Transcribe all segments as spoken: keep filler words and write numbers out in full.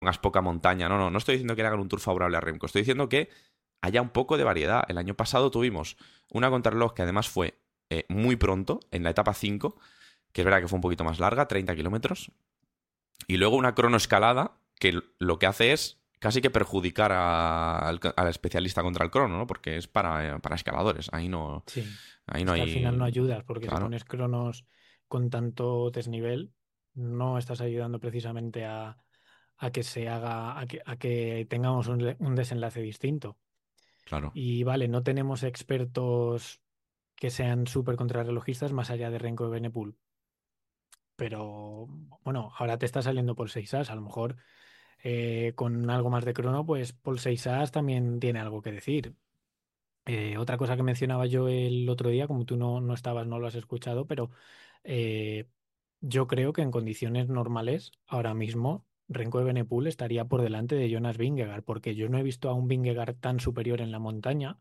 pongas poca montaña. No, no, no estoy diciendo que le hagan un tour favorable a Remco. Estoy diciendo que haya un poco de variedad. El año pasado tuvimos una contrarreloj que además fue eh, muy pronto, en la etapa cinco, que es verdad que fue un poquito más larga, treinta kilómetros, y luego una cronoescalada que lo que hace es casi que perjudicar a- al, al especialista contra el crono, ¿no? Porque es para, para escaladores. Ahí no, Sí, ahí no es que al final no hay... ayudas, porque si Claro, pones cronos con tanto desnivel, no estás ayudando precisamente a, a que se haga, a que, a que tengamos un, le- un desenlace distinto. claro. Y vale, no tenemos expertos que sean súper contrarrelojistas más allá de Renko de Benepul. Pero bueno, ahora te está saliendo Paul seis as. A lo mejor eh, con algo más de crono, pues Paul seis as también tiene algo que decir. Eh, otra cosa que mencionaba yo el otro día, como tú no, no estabas, no lo has escuchado, pero eh, yo creo que en condiciones normales, ahora mismo, Renko de Benepul estaría por delante de Jonas Vingegaard, porque yo no he visto a un Vingegaard tan superior en la montaña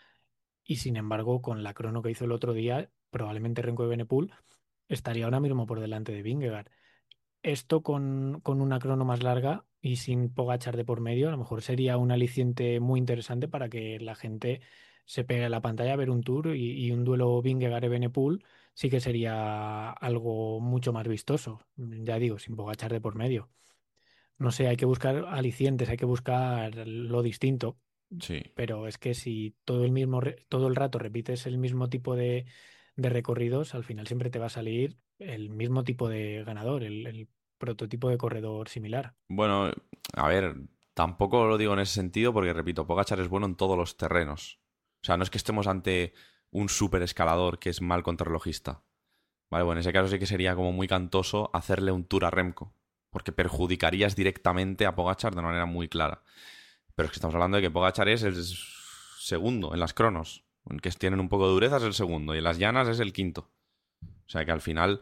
y sin embargo, con la crono que hizo el otro día, probablemente Renko de Benepul estaría ahora mismo por delante de Vingegaard. Esto con, con una crono más larga y sin Pogachar de por medio, a lo mejor sería un aliciente muy interesante para que la gente se pegue a la pantalla a ver un tour y, y un duelo Vingegaard-Evenepoel sí que sería algo mucho más vistoso. Ya digo, sin Pogachar de por medio. No sé, hay que buscar alicientes, hay que buscar lo distinto, Sí. pero es que si todo el mismo re- todo el rato repites el mismo tipo de, de recorridos, al final siempre te va a salir el mismo tipo de ganador, el, el prototipo de corredor similar. Bueno, a ver, tampoco lo digo en ese sentido porque, repito, Pogachar es bueno en todos los terrenos. O sea, no es que estemos ante un super escalador que es mal contrarrelojista. Vale, bueno, en ese caso sí que sería como muy cantoso hacerle un tour a Remco, porque perjudicarías directamente a Pogachar de una manera muy clara. Pero es que estamos hablando de que Pogachar es el segundo en las cronos. En que tienen un poco de dureza es el segundo y en las llanas es el quinto. O sea que al final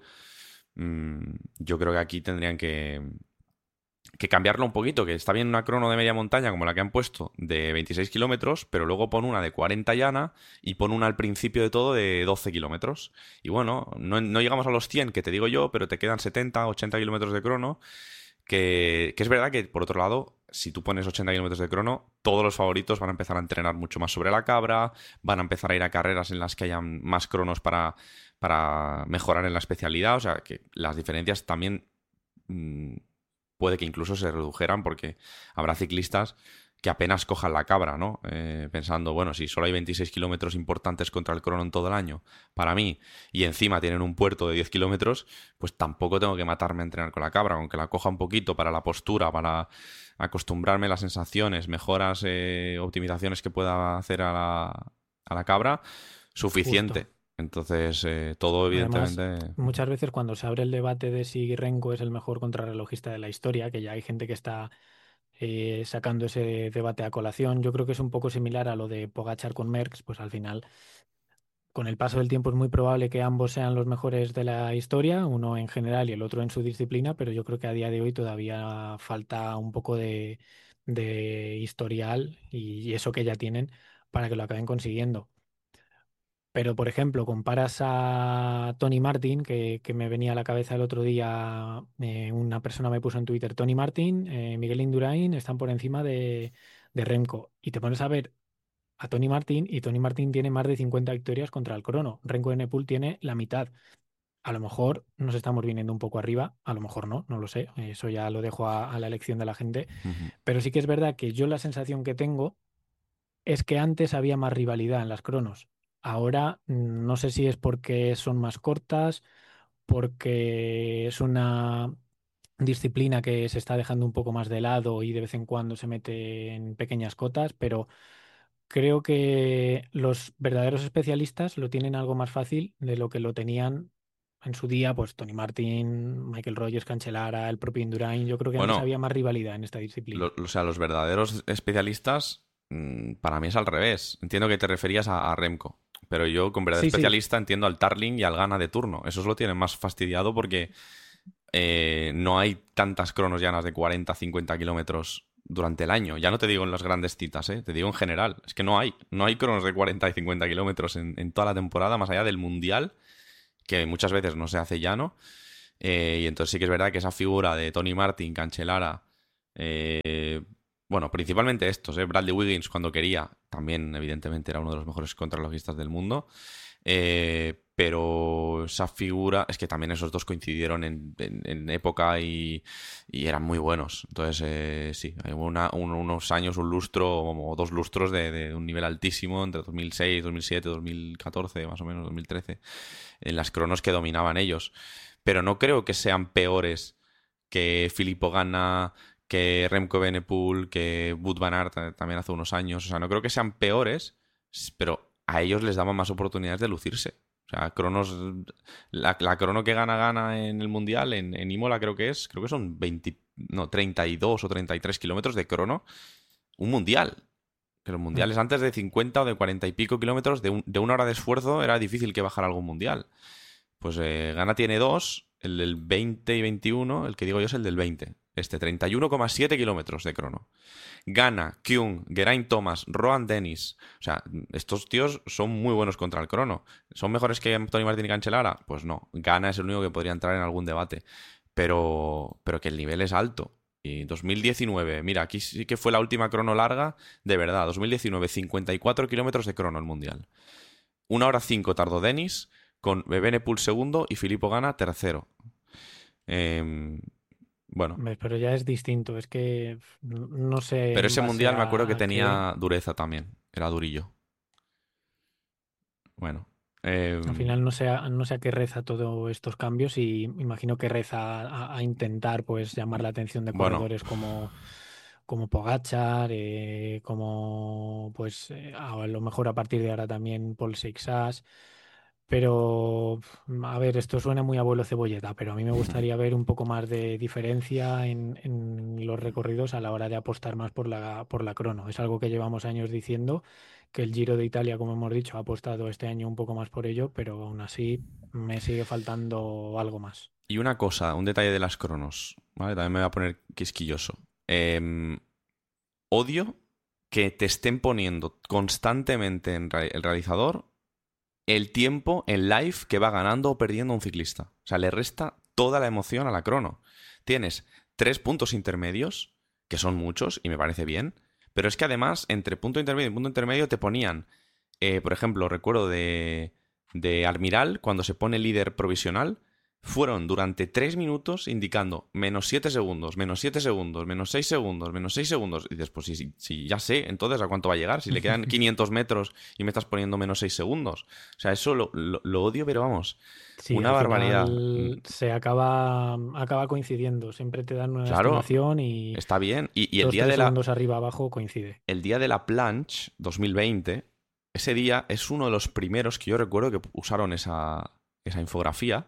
mmm, yo creo que aquí tendrían que, que cambiarlo un poquito, que está bien una crono de media montaña como la que han puesto de veintiséis kilómetros, pero luego pon una de cuarenta llana y pon una al principio de todo de doce kilómetros. Y bueno, no, no llegamos a los cien que te digo yo, pero te quedan setenta, ochenta kilómetros de crono, que, que es verdad que, por otro lado, si tú pones ochenta kilómetros de crono, todos los favoritos van a empezar a entrenar mucho más sobre la cabra, van a empezar a ir a carreras en las que hayan más cronos para, para mejorar en la especialidad, o sea, que las diferencias también mmm, puede que incluso se redujeran porque habrá ciclistas que apenas cojan la cabra, ¿no? Eh, pensando, bueno, si solo hay veintiséis kilómetros importantes contra el crono en todo el año, para mí, y encima tienen un puerto de diez kilómetros, pues tampoco tengo que matarme a entrenar con la cabra, aunque la coja un poquito para la postura, para acostumbrarme a las sensaciones, mejoras, eh, optimizaciones que pueda hacer a la, a la cabra, Justo. suficiente. Entonces, eh, todo Además, evidentemente... muchas veces cuando se abre el debate de si Renko es el mejor contrarrelojista de la historia, que ya hay gente que está eh, sacando ese debate a colación, yo creo que es un poco similar a lo de Pogachar con Merckx, pues al final con el paso del tiempo es muy probable que ambos sean los mejores de la historia, uno en general y el otro en su disciplina, pero yo creo que a día de hoy todavía falta un poco de, de historial y, y eso que ya tienen para que lo acaben consiguiendo. Pero, por ejemplo, comparas a Tony Martin, que, que me venía a la cabeza el otro día, eh, una persona me puso en Twitter, Tony Martin, eh, Miguel Indurain están por encima de, de Remco. Y te pones a ver a Tony Martin y Tony Martin tiene más de cincuenta victorias contra el crono. Renko Evenepoel tiene la mitad. A lo mejor nos estamos viniendo un poco arriba, a lo mejor no, no lo sé. Eso ya lo dejo a, a la elección de la gente. Pero sí que es verdad que yo la sensación que tengo es que antes había más rivalidad en las cronos. Ahora mm, no sé si es porque son más cortas, porque es una disciplina que se está dejando un poco más de lado y de vez en cuando se mete en pequeñas cotas, pero creo que los verdaderos especialistas lo tienen algo más fácil de lo que lo tenían en su día, pues Tony Martin, Michael Rogers, Cancellara, el propio Indurain. Yo creo que antes Bueno, había más rivalidad en esta lo- disciplina. o sea, los verdaderos especialistas, mm, para mí es al revés. Entiendo que te referías a, a Remco, pero yo con verdadero Sí, sí, especialista entiendo al Tarling y al Gana de turno. Esos lo tienen más fastidiado porque eh, no hay tantas cronos llanas de cuarenta, cincuenta kilómetros durante el año. Ya no te digo en las grandes citas, ¿eh? Te digo en general. Es que no hay. No hay cronos de cuarenta y cincuenta kilómetros en, en toda la temporada, más allá del Mundial, que muchas veces no se hace llano. Eh, y entonces sí que es verdad que esa figura de Tony Martin, Cancellara Eh, bueno, principalmente estos, ¿eh? Bradley Wiggins cuando quería, también evidentemente era uno de los mejores contrarrelojistas del mundo. Eh, pero esa figura, es que también esos dos coincidieron en, en- en época y, y eran muy buenos. Entonces, eh, sí, hay una- un- unos años, un lustro o dos lustros de, de un nivel altísimo entre dos mil seis, dos mil siete, dos mil catorce, más o menos, dos mil trece, en las cronos que dominaban ellos. Pero no creo que sean peores que Filippo Ganna, que Remco Evenepoel, que Wout van Aert eh, también hace unos años. O sea, no creo que sean peores, s- pero a ellos les daban más oportunidades de lucirse. O sea, cronos, la, la crono que gana gana en el Mundial, en, en Imola creo que es, creo que son veinte, no, treinta y dos o treinta y tres kilómetros de crono, un Mundial. Que los Mm. mundiales antes de cincuenta o de cuarenta y pico kilómetros, de, un- de una hora de esfuerzo, era difícil que bajara algún mundial. Pues eh, Ghana tiene dos, el del veinte y veintiuno, el que digo yo es el del veinte. Este, treinta y uno coma siete kilómetros de crono. Ghana, Kyung, Geraint Thomas, Rohan Dennis. O sea, estos tíos son muy buenos contra el crono. ¿Son mejores que Tony Martín y Cancellara? Pues no. Ghana es el único que podría entrar en algún debate. Pero, pero que el nivel es alto. Y dos mil diecinueve, mira, aquí sí que fue la última crono larga, de verdad. dos mil diecinueve, cincuenta y cuatro kilómetros de crono el mundial. Una hora cinco tardó Denis, con Evenepoel segundo y Filippo Gana tercero. Em, bueno, Hombre, pero ya es distinto, es que pf, no no sé pero en ese base mundial me acuerdo que a, a qué. tenía dureza también. Era durillo. Bueno. Al em, final no sé, a- no sé a qué reza todos estos cambios y imagino que reza a, a intentar pues llamar la atención de bueno, corredores como, como Pogačar, eh, como pues eh, a lo mejor a partir de ahora también Paul Seixas. Pero a ver, esto suena muy abuelo cebolleta, pero a mí me gustaría ver un poco más de diferencia en, en los recorridos a la hora de apostar más por la, por la crono. Es algo que llevamos años diciendo que el Giro de Italia, como hemos dicho, ha apostado este año un poco más por ello, pero aún así me sigue faltando algo más. y una cosa, un detalle de las cronos, ¿vale? También me voy a poner quisquilloso. Em, odio que te estén poniendo constantemente en re- el realizador el tiempo en live que va ganando o perdiendo un ciclista. O sea, le resta toda la emoción a la crono. Tienes tres puntos intermedios, que son muchos y me parece bien, pero es que además entre punto intermedio y punto intermedio te ponían, eh, por ejemplo, recuerdo de, de Almiral, cuando se pone líder provisional, fueron durante tres minutos indicando menos siete segundos, menos siete segundos, menos seis segundos, menos seis segundos. Y dices, pues si, si, si ya sé, entonces ¿a cuánto va a llegar? Si le quedan quinientos metros y me estás poniendo menos seis segundos. O sea, eso lo, lo- lo odio, pero vamos, Sí, una al barbaridad. Mm, final se acaba, acaba coincidiendo. Siempre te dan una claro, estimación y está bien. Y, y el dos, día tres de la, segundos arriba abajo coincide. el día de la Planche dos mil veinte, ese día es uno de los primeros que yo recuerdo que usaron esa, esa infografía.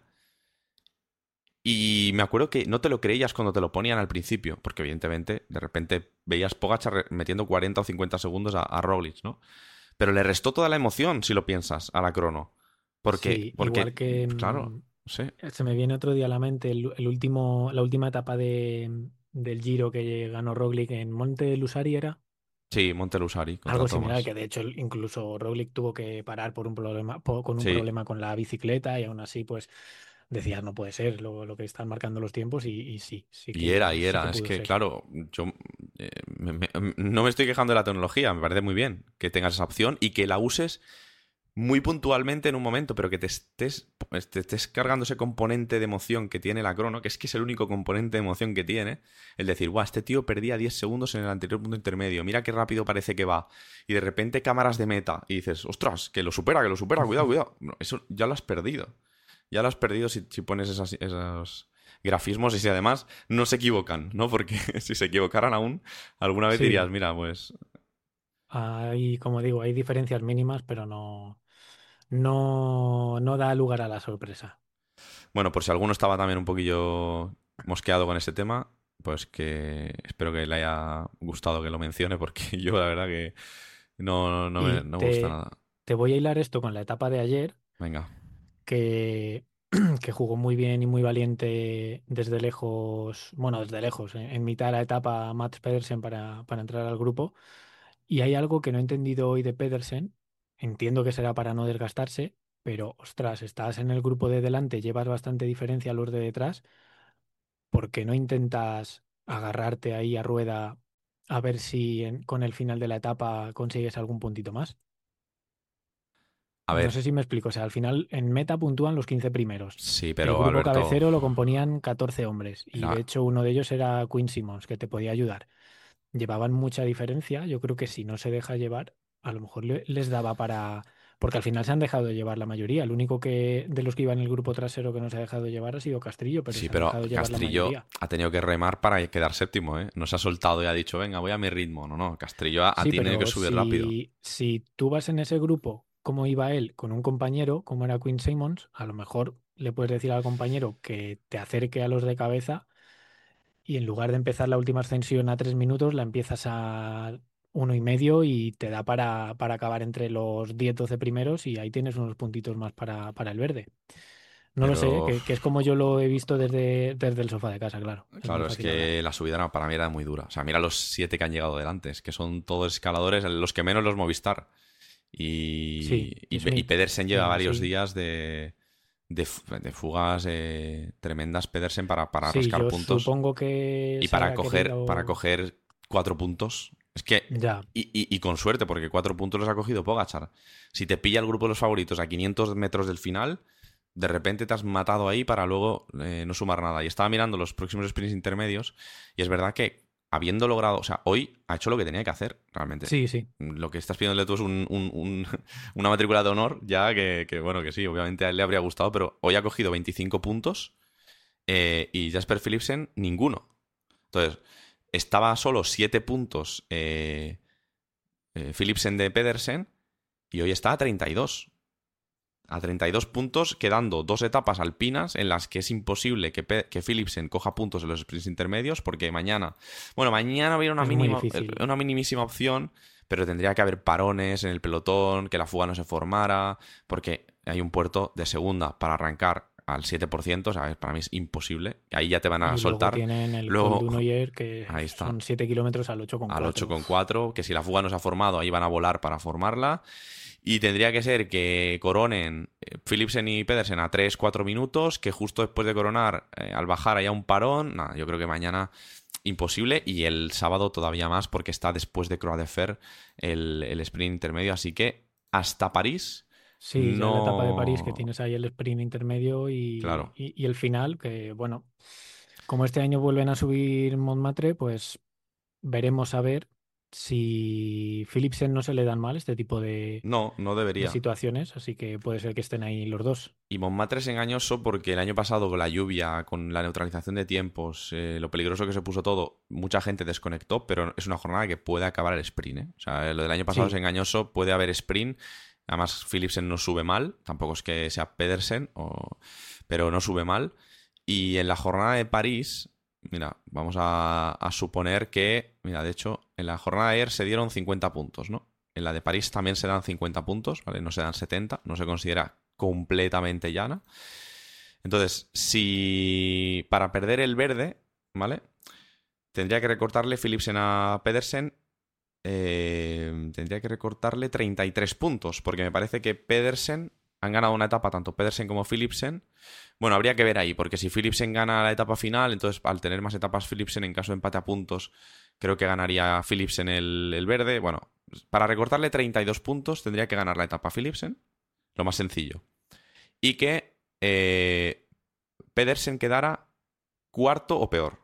Y me acuerdo que no te lo creías cuando te lo ponían al principio, porque evidentemente de repente veías Pogačar re- metiendo cuarenta o cincuenta segundos a, a Roglic, ¿no? Pero le restó toda la emoción, si lo piensas, a la crono. Porque, Sí, igual porque, que claro, mm, no sé. se me viene otro día a la mente el, el último, la última etapa de, del Giro que ganó Roglic en Monte Lusari era Sí, Montelusari contra algo similar, Thomas. que de hecho incluso Roglic tuvo que parar por un problema, po- con un Sí, problema con la bicicleta y aún así pues decías no puede ser lo, lo que están marcando los tiempos y, y sí, sí y era, que y sí que era. Es pudo que, ser. claro, yo eh, me- me- no me estoy quejando de la tecnología, me parece muy bien que tengas esa opción y que la uses muy puntualmente en un momento, pero que te estés, pues, te estés cargando ese componente de emoción que tiene la crono, que es que es el único componente de emoción que tiene, el decir, guau, este tío perdía diez segundos en el anterior punto intermedio, mira qué rápido parece que va, y de repente cámaras de meta, y dices, ostras, que lo supera, que lo supera, cuidado, cuidado. No, eso ya lo has perdido. Ya lo has perdido si, si pones esas- esos grafismos y si además no se equivocan, ¿no? Porque si se equivocaran aún, alguna vez dirías, Sí, mira, pues hay, como digo, hay diferencias mínimas, pero no, no, no da lugar a la sorpresa. bueno, por si alguno estaba también un poquillo mosqueado con ese tema, pues que espero que le haya gustado que lo mencione, porque yo la verdad que no, no me, Y no me gusta te, nada. te voy a hilar esto con la etapa de ayer, Venga. que, que jugó muy bien y muy valiente desde lejos, bueno, desde lejos, en, en mitad de la etapa Mats Pedersen para, para entrar al grupo. Y hay algo que no he entendido hoy de Pedersen, entiendo que será para no desgastarse, pero ostras, estás en el grupo de delante, llevas bastante diferencia a los de detrás, ¿por qué no intentas agarrarte ahí a rueda a ver si en- con el final de la etapa consigues algún puntito más. A No ver, sé si me explico. O sea, al final en meta puntúan los quince primeros. sí, El pero grupo Alberto, cabecero lo componían catorce hombres y de era- hecho uno de ellos era Quinn Simmons, que te podía ayudar. Llevaban mucha diferencia. Yo creo que si no se deja llevar, a lo mejor le- les daba para... Porque al final se han dejado de llevar la mayoría. El único que de los que iba en el grupo trasero que no se ha dejado llevar ha sido Castrillo, pero sí, se han pero dejado llevar la Castrillo mayoría. ha tenido que remar para quedar séptimo, ¿eh? No se ha soltado y ha dicho, venga, voy a mi ritmo. No, no, Castrillo ha, ha Sí, tenido que pero subir rápido. si, si tú vas en ese grupo, como iba él, con un compañero, como era Quinn Simmons, a lo mejor le puedes decir al compañero que te acerque a los de cabeza y en lugar de empezar la última ascensión a tres minutos, la empiezas a uno y medio y te da para, para acabar entre los diez doce primeros y ahí tienes unos puntitos más para, para el verde. No lo sé, ¿eh? Pero, que, que es como yo lo he visto desde, desde el sofá de casa, claro. Es muy claro, es fácil hablar. que la subida era- para mí era muy dura. O sea, mira los siete que han llegado delante, es que son todos escaladores, los que menos los Movistar. Y, Sí, y, y Pe- y Smith. Pedersen Y lleva aún varios así. días de, de, fu- de fugas eh, tremendas, Pedersen, para, para Sí, rascar yo puntos supongo que y se para habrá coger, para querido. coger cuatro puntos. Es que, Ya, y, y- y con suerte, porque cuatro puntos los ha cogido Pogachar. Si te pilla el grupo de los favoritos a quinientos metros del final, de repente te has matado ahí para luego eh, no sumar nada. Y estaba mirando los próximos sprints intermedios y es verdad que habiendo logrado, o sea, hoy ha hecho lo que tenía que hacer, realmente. sí, sí. Lo que estás pidiéndole tú es un, un- un- una matrícula de honor, ya que, que, bueno, que sí, obviamente a él le habría gustado, pero hoy ha cogido veinticinco puntos eh, y Jasper Philipsen ninguno. Entonces, estaba a solo siete puntos eh, eh, Philipsen de Pedersen y hoy está a treinta y dos. A treinta y dos puntos, quedando dos etapas alpinas en las que es imposible que, Pe- que Philipsen coja puntos en los sprints intermedios, porque mañana, bueno, mañana hubiera una Es muy mínima, difícil. una minimísima opción, pero tendría que haber parones en el pelotón, que la fuga no se formara, porque hay un puerto de segunda para arrancar al siete por ciento, o sea, para mí es imposible. Ahí ya te van a Y luego soltar. tienen el Col Luego, d'Hunoyer, que ahí está, son siete kilómetros al ocho coma al ocho cuatro. coma cuatro, que si la fuga no se ha formado, ahí van a volar para formarla. Y tendría que ser que coronen eh, Philipsen y Pedersen a tres cuatro minutos, que justo después de coronar, eh, al bajar haya un parón. Nada, yo creo que mañana imposible y el sábado todavía más porque está después de Croix de Fer el, el sprint intermedio. Así que hasta París Sí, ya la etapa de París, que no... tienes ahí el sprint intermedio y, Claro, y- y el final, que bueno, como este año vuelven a subir Montmartre, pues veremos a ver si Philipsen no se le dan mal este tipo de, no, no de debería. situaciones, así que puede ser que estén ahí los dos. Y Montmartre es engañoso porque el año pasado con la lluvia, con la neutralización de tiempos, eh, lo peligroso que se puso todo, mucha gente desconectó, pero es una jornada que puede acabar el sprint, ¿eh? O sea, lo del año pasado es Sí, engañoso, puede haber sprint. Además, Philipsen no sube mal, tampoco es que sea Pedersen, o... pero no sube mal. Y en la jornada de París, mira, vamos a, a suponer que, mira, de hecho, en la jornada de ayer se dieron cincuenta puntos, ¿no? En la de París también se dan cincuenta puntos, ¿vale? No se dan setenta, no se considera completamente llana. Entonces, si para perder el verde, ¿vale? Tendría que recortarle Philipsen a Pedersen. eh, tendría que recortarle treinta y tres puntos, porque me parece que Pedersen han ganado una etapa, tanto Pedersen como Philipsen. Bueno, habría que ver ahí, porque si Philipsen gana la etapa final, entonces al tener más etapas Philipsen, en caso de empate a puntos, creo que ganaría Philipsen el, el verde. Bueno, para recortarle treinta y dos puntos, tendría que ganar la etapa Philipsen, lo más sencillo. Y que eh, Pedersen quedara cuarto o peor.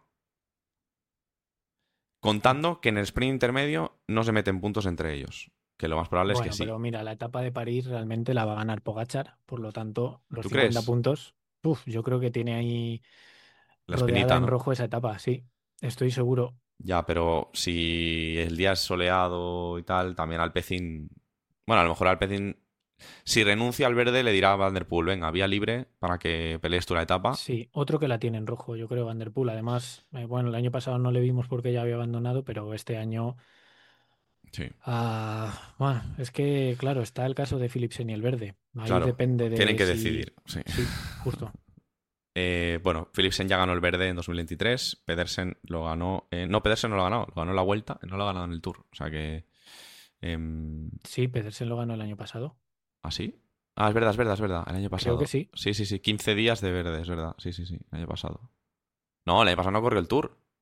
Contando que en el sprint intermedio no se meten puntos entre ellos. Que lo más probable es que bueno, sí. pero mira, la etapa de París realmente la va a ganar Pogačar, por lo tanto, los ¿Tú cincuenta crees? puntos, uf, yo creo que tiene ahí La rodeada espinita, en ¿no? rojo esa etapa, sí, estoy seguro. Ya, pero si el día es soleado y tal, también Alpecin. Bueno, a lo mejor Alpecin, si renuncia al verde, le dirá a Van der Poel, venga, vía libre para que pelees tú la etapa. Sí, otro que la tiene en rojo, yo creo, Van der Poel. Además, eh, bueno, el año pasado no le vimos porque ya había abandonado, pero este año, Sí, ah, bueno, es que, claro, está el caso de Philipsen y el verde. Ahí claro. depende Tienen de que si, decidir, sí. sí, justo. Eh, bueno, Philipsen ya ganó el verde en dos mil veintitrés. Pedersen lo ganó. eh, no, Pedersen no lo ha ganado, lo ganó en la vuelta, no lo ha ganado en el Tour. O sea que. em, Sí, Pedersen lo ganó el año pasado. ¿Ah, sí? Ah, es verdad, es verdad, es verdad. El año Creo que pasado. sí. Sí, sí, sí. quince días de verde, es verdad. Sí, sí, sí. El año pasado. No, el año pasado no corrió el Tour.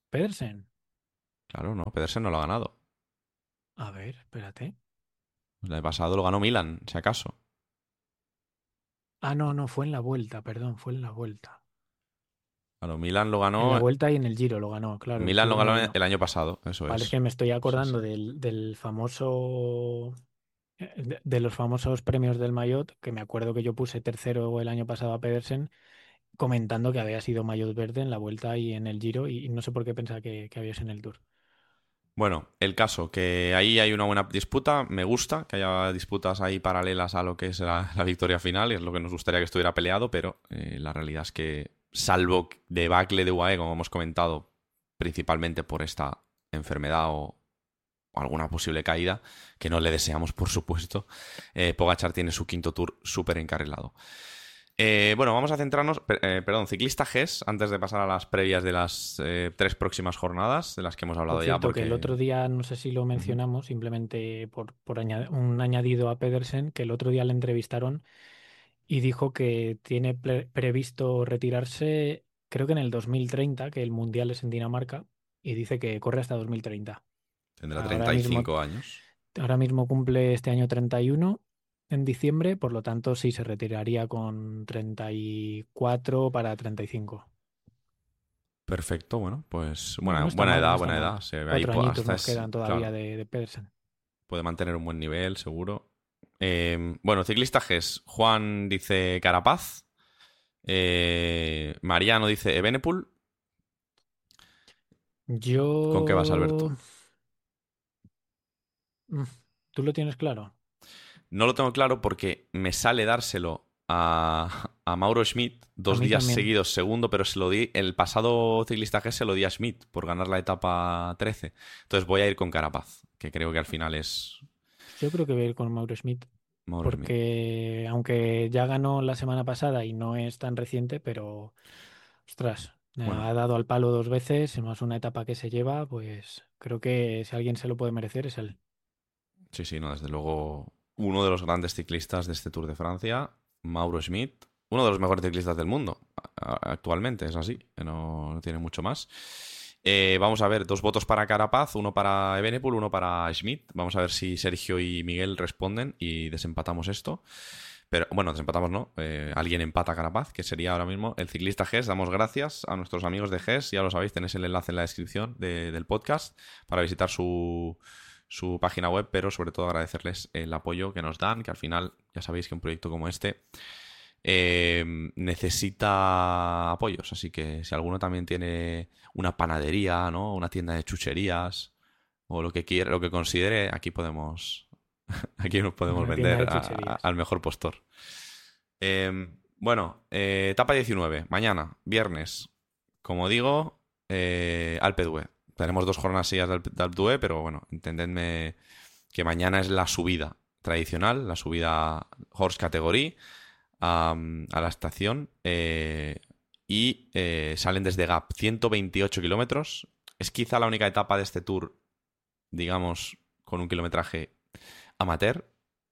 Pedersen. Claro, no, Pedersen no lo ha ganado. A ver, espérate. El año pasado lo ganó Milan, si acaso. Ah, no, no, fue en la vuelta, perdón, fue en la vuelta. Claro, Milan lo En la ganó. vuelta y en el Giro lo ganó, claro, el Milan lo Tour no ganó vino. el año pasado, eso Vale, es es. que me estoy Sí, acordando sí. del, del famoso, eh, de, de los famosos premios del Maillot, que me acuerdo que yo puse tercero el año pasado a Pedersen, comentando que había sido Maillot verde en la vuelta y en el Giro, y, y no sé por qué pensaba que, que había sido en el Tour. Bueno, el caso, que ahí hay una buena disputa. Me gusta que haya disputas ahí paralelas a lo que es la, la victoria final, y es lo que nos gustaría que estuviera peleado, pero eh, la realidad es que, salvo debacle de U A E, como hemos comentado, principalmente por esta enfermedad o, o alguna posible caída, que no le deseamos, por supuesto, eh, Pogačar tiene su quinto Tour súper encarrilado. Eh, bueno, vamos a centrarnos, per- eh, perdón, ciclista G E S, antes de pasar a las previas de las eh, tres próximas jornadas, de las que hemos Por hablado ya, cierto, que el porque... otro día, no sé si lo Ujú. mencionamos, simplemente por, por aña- un añadido a Pedersen, que el otro día le entrevistaron y dijo que tiene pre- previsto retirarse, creo que en el dos mil treinta, que el Mundial es en Dinamarca, y dice que corre hasta dos mil treinta. Tendrá Ahora mismo, treinta y cinco años. ahora mismo cumple este año treinta y uno en diciembre, por lo tanto sí se retiraría con treinta y cuatro para treinta y cinco. Perfecto, bueno, pues Bueno, buena, no está buena mal, no edad, está buena mal. edad. Se ve ahí Cuatro po- añitos hasta nos es, quedan todavía claro, de, de Pedersen. puede mantener un buen nivel, seguro. Eh, bueno, ciclista G E S. Juan dice Carapaz. Eh, Mariano dice Evenepoel. ¿Con qué vas, Yo... Alberto? mm, ¿Tú lo tienes claro? No lo tengo claro porque me sale dárselo a, a Mauro Schmidt A dos mí días también. seguidos, segundo, pero se lo di. El pasado ciclista G E S se lo di a Schmidt por ganar la etapa trece. Entonces voy a ir con Carapaz, que creo que al final es Yo creo que voy a ir con Mauro Schmidt, Mauro Schmidt. porque aunque ya ganó la semana pasada y no es tan reciente, pero ostras, Bueno, ha dado al palo dos veces, más una etapa que se lleva, pues creo que si alguien se lo puede merecer es él. sí, sí, no, desde luego uno de los grandes ciclistas de este Tour de Francia, Mauro Schmidt, uno de los mejores ciclistas del mundo a- a- actualmente, es así, que no, no tiene mucho más. Eh, vamos a ver, dos votos para Carapaz, uno para Evenepoel, uno para Schmidt. Vamos a ver si Sergio y Miguel responden y desempatamos esto. Pero bueno, desempatamos no, eh, alguien empata a Carapaz, que sería ahora mismo el ciclista G E S. Damos gracias a nuestros amigos de G E S, ya lo sabéis, tenéis el enlace en la descripción de- del podcast para visitar su, su página web, pero sobre todo agradecerles el apoyo que nos dan, que al final ya sabéis que un proyecto como este eh, necesita apoyos, así que si alguno también tiene una panadería, ¿no? Una tienda de chucherías o lo que quiera, lo que considere, aquí podemos, aquí nos podemos Una tienda vender de a- a- chucherías. al mejor postor. Eh, bueno, eh, etapa diecinueve, mañana, viernes. Como digo, eh, Alpe d'Huez. Tenemos dos jornadas seguidas de Alpe de Alpe d'Huez, pero bueno, entendedme que mañana es la subida tradicional, la subida Horse Category a, a la estación eh, y eh, salen desde Gap, ciento veintiocho kilómetros. Es quizá la única etapa de este tour, digamos, con un kilometraje amateur,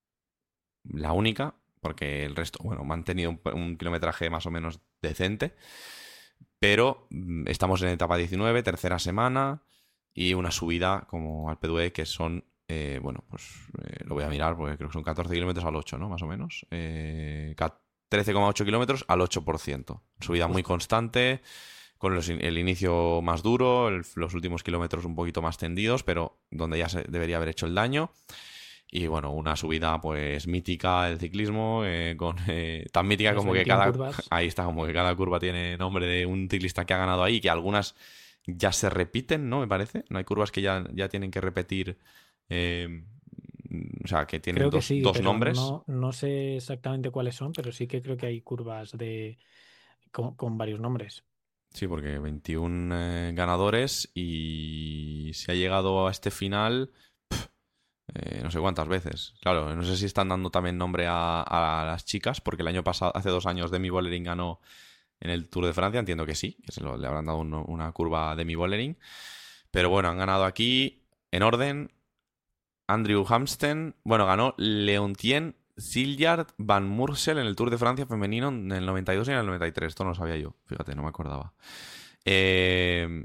la única, porque el resto, bueno, me han tenido un, un kilometraje más o menos decente, pero mm, estamos en etapa diecinueve, tercera semana, y una subida como Alpe d'Huez que son, eh, bueno, pues eh, lo voy a mirar porque creo que son catorce kilómetros al ocho, ¿no? Más o menos. Eh, ca- trece coma ocho kilómetros al ocho por ciento. Subida muy Justo. constante, con los in- el inicio más duro, el- los últimos kilómetros un poquito más tendidos, pero donde ya se debería haber hecho el daño. Y bueno, una subida pues mítica del ciclismo, eh, con, eh, tan mítica Las como que veintiuna cada, curvas. ahí está, como que cada curva tiene nombre de un ciclista que ha ganado ahí, que algunas ya se repiten, ¿no? Me parece. No hay curvas que ya, ya tienen que repetir, eh, o sea, que tienen Creo que dos, sí, dos pero nombres. no, no sé exactamente cuáles son, pero sí que creo que hay curvas de con, con varios nombres. Sí, porque veintiún eh, ganadores y se ha llegado a este final eh, no sé cuántas veces. Claro, no sé si están dando también nombre a, a las chicas, porque el año pasado, hace dos años, Demi Vollering ganó en el Tour de Francia, entiendo que sí, que se lo, le habrán dado uno- una curva a Demi Vollering. Pero bueno, han ganado aquí en orden Andrew Hamsten, bueno, ganó Leontien Silliard Van Mursel en el Tour de Francia femenino en el noventa y dos y en el noventa y tres. Esto no lo sabía yo, fíjate, no me acordaba. Eh,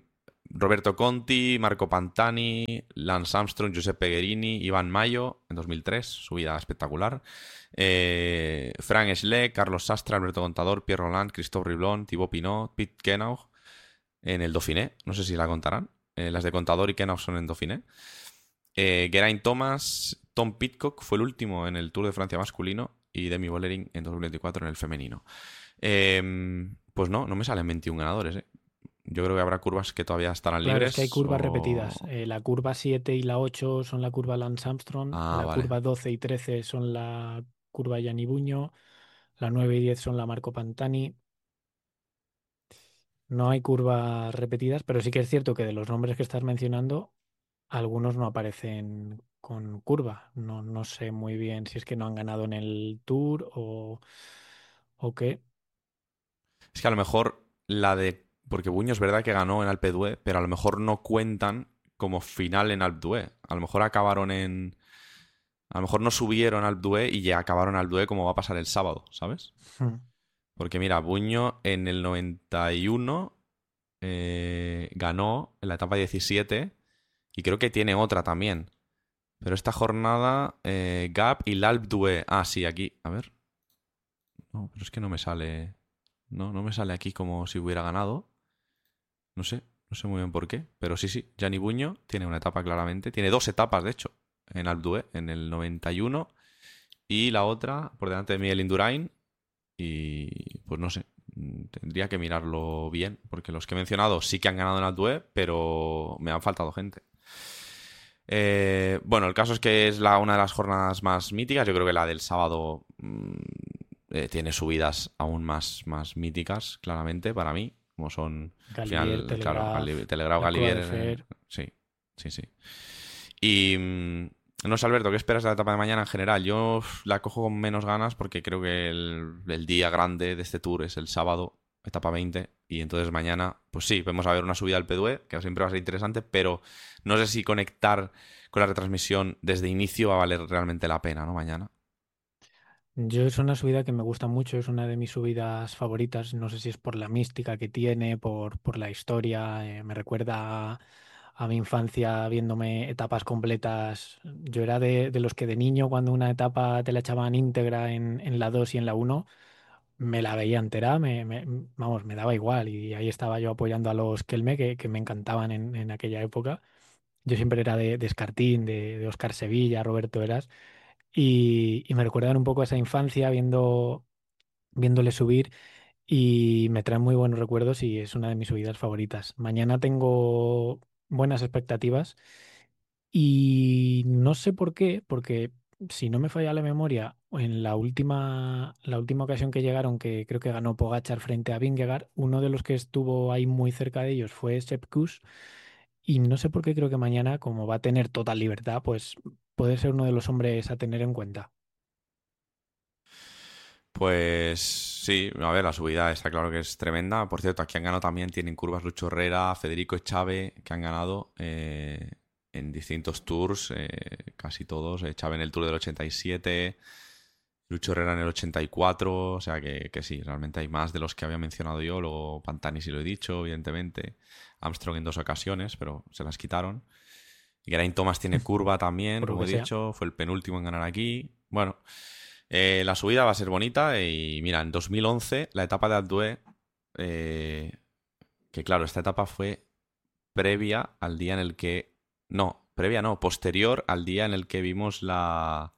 Roberto Conti, Marco Pantani, Lance Armstrong, Giuseppe Guerini, Iván Mayo en dos mil tres, subida espectacular. Eh, Frank Schleck, Carlos Sastre, Alberto Contador, Pierre Roland, Christophe Riblon, Thibaut Pinot, Pete Kenaugh en el Dauphiné. No sé si la contarán. Eh, las de Contador y Kenaugh son en Dauphiné. Eh, Geraint Thomas, Tom Pidcock fue el último en el Tour de Francia masculino y Demi Vollering en dos mil veinticuatro en el femenino. Eh, pues no, no me salen veintiún ganadores, ¿eh? Yo creo que habrá curvas que todavía estarán Claro, libres. es que hay curvas o... repetidas. Eh, la curva siete y la ocho son la curva Lance Armstrong, Ah, la vale. curva doce y trece son la curva Gianni Buño, la nueve y diez son la Marco Pantani. No hay curvas repetidas, pero sí que es cierto que de los nombres que estás mencionando, algunos no aparecen con curva. No, no sé muy bien si es que no han ganado en el Tour o, o qué. Es que a lo mejor la de... Porque Buño es verdad que ganó en Alpe d'Huez, pero a lo mejor no cuentan como final en Alpe d'Huez. A lo mejor acabaron en... A lo mejor no subieron al Alpe d'Huez y ya acabaron al Alpe d'Huez como va a pasar el sábado, ¿sabes? Hmm. Porque mira, Buño en el noventa y uno eh, ganó en la etapa diecisiete y creo que tiene otra también. Pero esta jornada, eh, Gap y l'Alpe d'Huez. Ah, sí, aquí. A ver. No, pero es que no me sale... No, no me sale aquí como si hubiera ganado. No sé, no sé muy bien por qué. Pero sí, sí, Gianni Buño tiene una etapa claramente. Tiene dos etapas, de hecho, en Alpe d'Huez, en el noventa y uno. Y la otra por delante de Miguel Indurain. Y pues no sé, mm, tendría que mirarlo bien. Porque los que he mencionado sí que han ganado en Alpe d'Huez, pero me han faltado gente. Eh, bueno, el caso es que es la, una de las jornadas más míticas. Yo creo que la del sábado mm, eh, tiene subidas aún más, más míticas, claramente, para mí. Como son, al Galibier, final, claro, Telegraph, Gali- Telegrado la Croix Galivier. de eh, Fer. sí, sí, sí. Y mm, no sé, Alberto, ¿qué esperas de la etapa de mañana en general? Yo uf, la cojo con menos ganas porque creo que el, el día grande de este tour es el sábado, etapa veinte. Y entonces mañana, pues sí, vamos a ver una subida al P D E, que siempre va a ser interesante, pero no sé si conectar con la retransmisión desde inicio va a valer realmente la pena, ¿no? Mañana. Yo es una subida que me gusta mucho, es una de mis subidas favoritas. No sé si es por la mística que tiene, por, por la historia. Eh, me recuerda a, a mi infancia viéndome etapas completas. Yo era de, de los que de niño, cuando una etapa te la echaban íntegra en, en la dos y en la uno, me la veía entera, me, me- vamos, me daba igual. Y ahí estaba yo apoyando a los Kelme, que, que me encantaban en, en aquella época. Yo siempre era de, de Escartín, de, de Óscar Sevilla, Roberto Eras. Y, y me recuerdan un poco a esa infancia viendo, viéndole subir y me traen muy buenos recuerdos y es una de mis subidas favoritas. Mañana tengo buenas expectativas y no sé por qué, porque si no me falla la memoria, en la última, la última ocasión que llegaron, que creo que ganó Pogachar frente a Vingegaard, uno de los que estuvo ahí muy cerca de ellos fue Sepp Kuss y no sé por qué creo que mañana, como va a tener total libertad, pues puede ser uno de los hombres a tener en cuenta. Pues sí, a ver, la subida está claro que es tremenda. Por cierto, aquí han ganado también, tienen curvas Lucho Herrera, Federico Echave, que han ganado eh, en distintos tours, eh, casi todos. Echave en el Tour del ochenta y siete, Lucho Herrera en el ochenta y cuatro, o sea que, que sí, realmente hay más de los que había mencionado yo. Luego Pantani sí lo he dicho, evidentemente. Armstrong en dos ocasiones, pero se las quitaron. Y Geraint Thomas tiene curva también, Por lo como que he sea. dicho, fue el penúltimo en ganar aquí. Bueno, eh, la subida va a ser bonita y mira, en dos mil once la etapa de Alpe d'Huez, eh, que claro, esta etapa fue previa al día en el que... No, previa no, posterior al día en el que vimos la...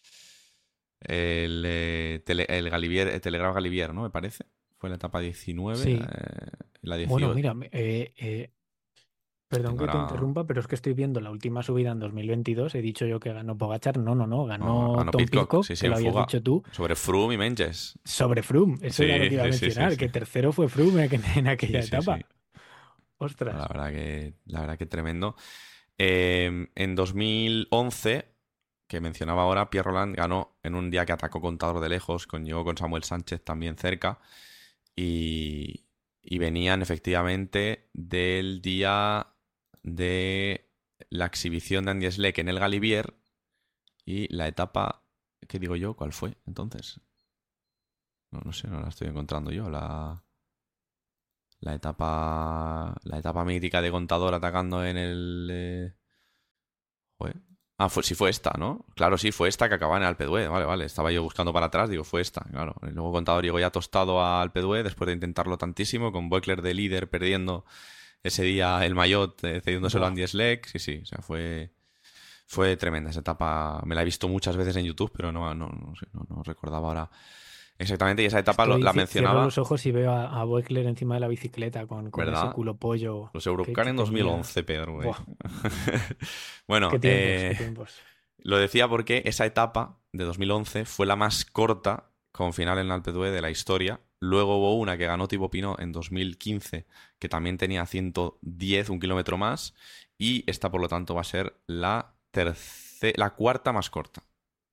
El, eh, tele- el Galivier, el Telegraph Galivier, ¿no? Me parece. Fue la etapa diecinueve, Sí. eh, la Bueno, dieciocho. mira, me- eh, eh, perdón Tengo que te ahora... interrumpa, pero es que estoy viendo la última subida en dos mil veintidós. He dicho yo que ganó Pogachar. No, no, no. No, Ganó ganó Tom Pidcock, Pidcock, sí, sí, que lo en habías fuga. dicho tú, Sobre Froome y Menges. sobre Froome. Eso era lo Sí, que iba a sí, sí, sí, mencionar, sí. que tercero fue Froome en, en aquella Sí, sí, sí. etapa. La Ostras. verdad que, la verdad que tremendo. Eh, en dos mil once, que mencionaba ahora, Pierre Roland ganó en un día que atacó Contador de lejos, con, llegó con Samuel Sánchez también cerca, y, y venían efectivamente del día de la exhibición de Andy Schleck en el Galibier y la etapa, ¿qué digo yo? ¿Cuál fue entonces? No, no sé, no la estoy encontrando yo. La, La etapa, la etapa mítica de Contador atacando en el... eh, joder. Ah, fue, sí fue esta, ¿no? Claro, sí, fue esta que acababa en Alpe d'Huez. Vale, vale. Estaba yo buscando para atrás, digo, fue esta, claro. Y luego Contador llegó ya tostado a Alpe d'Huez después de intentarlo tantísimo, con Boekler de líder perdiendo ese día el maillot, eh, cediéndoselo a Buah. Andy Schleck. Sí, sí, o sea, fue, fue tremenda esa etapa. Me la he visto muchas veces en YouTube, pero no, no, no sé, no, no recordaba ahora exactamente. Y esa etapa lo- Estoy, la ci- cierro los mencionaba, ojos y veo a, a Boekler encima de la bicicleta con, con ese ¿verdad? culo pollo Los que, Eurocar que en tenía. dos mil once, Pedro, güey. Buah, Bueno, qué tiempos, qué eh, tiempos. lo decía porque esa etapa de dos mil once fue la más corta con final en Alpe d'Huez de la historia. Luego hubo una que ganó Thibaut Pinot en dos mil quince, que también tenía ciento diez, un kilómetro más. Y esta, por lo tanto, va a ser la, terce- la cuarta más corta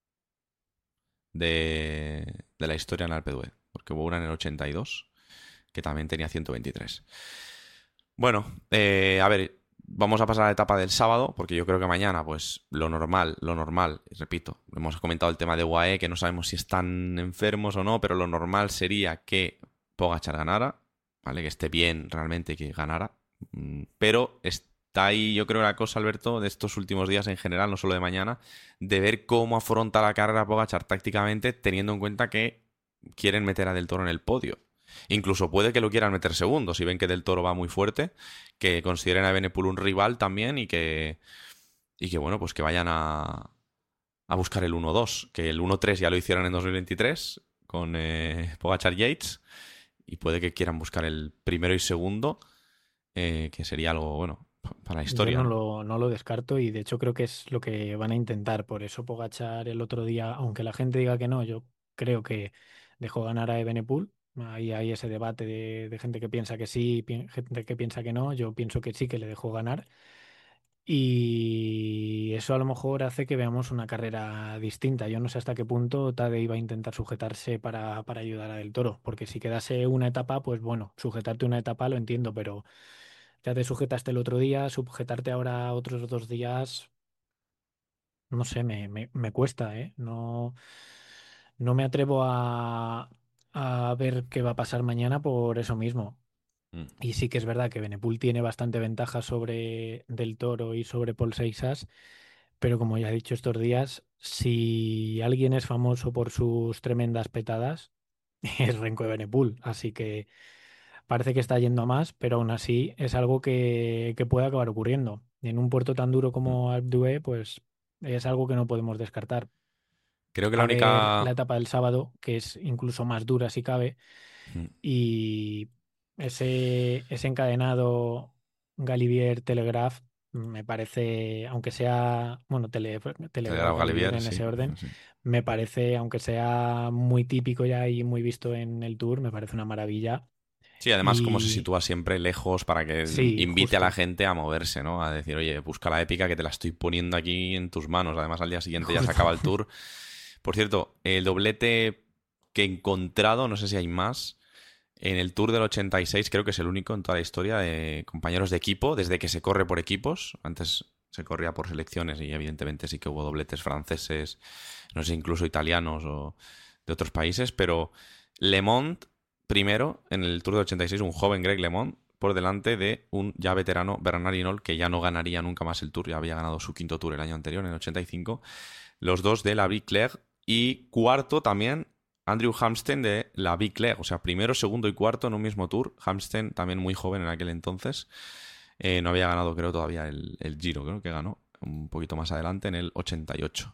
de, de la historia en Alpe d'Huez. Porque hubo una en el ochenta y dos, que también tenía ciento veintitrés. Bueno, eh, a ver, vamos a pasar a la etapa del sábado, porque yo creo que mañana, pues lo normal, lo normal, y repito, hemos comentado el tema de U A E, que no sabemos si están enfermos o no, pero lo normal sería que Pogačar ganara, ¿vale? Que esté bien realmente que ganara. Mm, Pero está ahí, yo creo, la cosa, Alberto, de estos últimos días en general, no solo de mañana, de ver cómo afronta la carrera Pogačar tácticamente, teniendo en cuenta que quieren meter a Del Toro en el podio. Incluso puede que lo quieran meter segundo, si ven que Del Toro va muy fuerte, que consideren a Evenepoel un rival también y que, y que bueno, pues que vayan a, a buscar el uno dos, que el uno tres ya lo hicieron en dos mil veintitrés con eh, Pogačar Yates, y puede que quieran buscar el primero y segundo, eh, que sería algo, bueno, para la Yo historia, no ¿no? lo, no lo descarto y de hecho creo que es lo que van a intentar. Por eso Pogachar el otro día, aunque la gente diga que no, yo creo que dejó ganar a Evenepoel. Ahí hay ese debate de, de gente que piensa que sí, pi- gente que piensa que no. Yo pienso que sí, que le dejó ganar. Y eso a lo mejor hace que veamos una carrera distinta. Yo no sé hasta qué punto Tade iba a intentar sujetarse para, para ayudar a Del Toro, porque si quedase una etapa, pues bueno, sujetarte una etapa lo entiendo, pero ya te sujetaste el otro día, sujetarte ahora otros dos días, no sé, me, me, me cuesta, ¿eh? No, no me atrevo a, a ver qué va a pasar mañana por eso mismo. Mm, Y sí que es verdad que Benepul tiene bastante ventaja sobre Del Toro y sobre Paul Seixas, pero como ya he dicho estos días, si alguien es famoso por sus tremendas petadas, es Renko de Benepul. Así que parece que está yendo a más, pero aún así es algo que, que puede acabar ocurriendo. En un puerto tan duro mm. como Alpe d'Huez, pues es algo que no podemos descartar. Creo que la A ver única... la etapa del sábado, que es incluso más dura si cabe, Mm. y ese, ese encadenado Galivier Telegraph me parece, aunque sea, bueno, tele, Telegraph Telegraph Galivier Galibier, en sí. ese orden, Sí. me parece, aunque sea muy típico ya y muy visto en el Tour, me parece una maravilla. Sí, además como se Y sitúa siempre lejos para que sí, invite a la justo, gente a moverse, ¿no? A decir, oye, busca la épica que te la estoy poniendo aquí en tus manos. Además, al día siguiente ya se justo. acaba el tour. Por cierto, el doblete que he encontrado, no sé si hay más, en el Tour del ochenta y seis creo que es el único en toda la historia de compañeros de equipo, desde que se corre por equipos. Antes se corría por selecciones y evidentemente sí que hubo dobletes franceses, no sé, incluso italianos o de otros países, pero Le Mond primero en el Tour del ochenta y seis, un joven Greg LeMond por delante de un ya veterano Bernard Hinault que ya no ganaría nunca más el Tour, ya había ganado su quinto Tour el año anterior, en el ochenta y cinco. Los dos de la Big Clerc y cuarto también Andrew Hamsten de la Big Clerc, o sea, primero, segundo y cuarto en un mismo Tour. Hamsten también muy joven en aquel entonces. Eh, no había ganado, creo, todavía el, el Giro, creo que ganó un poquito más adelante en el ochenta y ocho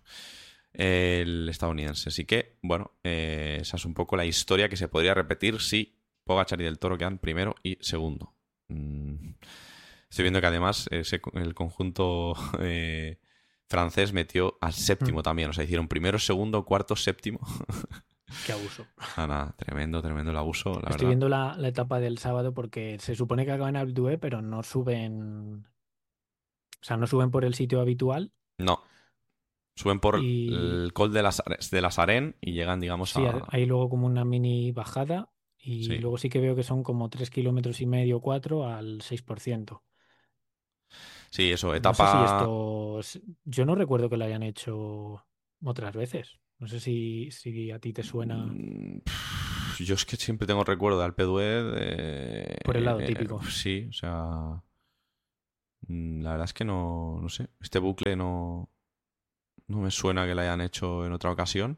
el estadounidense. Así que, bueno, eh, esa es un poco la historia que se podría repetir si Pogačar y Del Toro quedan primero y segundo. Mm, Estoy viendo que además ese, el conjunto eh, francés metió al Mm, séptimo también. O sea, hicieron primero, segundo, cuarto, séptimo. qué abuso. Ah, nada, tremendo, tremendo el abuso, la Estoy verdad. viendo la, la etapa del sábado porque se supone que acaban en Alpe d'Huez, pero no suben, o sea, no suben por el sitio habitual. No, suben por Y el Col de las, de las Arenas y llegan, digamos, sí, ha- a... hay luego como una mini bajada y Sí, luego sí que veo que son como tres kilómetros y medio, cuatro al seis por ciento. sí, eso, No sé si etapa... esto, s- yo no recuerdo que lo hayan hecho otras veces. No sé si, si a ti te suena. yo es que siempre tengo recuerdo de Alpe d'Huez. eh, por el lado eh, típico. sí, o sea. mm, La verdad es que no, no sé. Este bucle no, no me suena que lo hayan hecho en otra ocasión.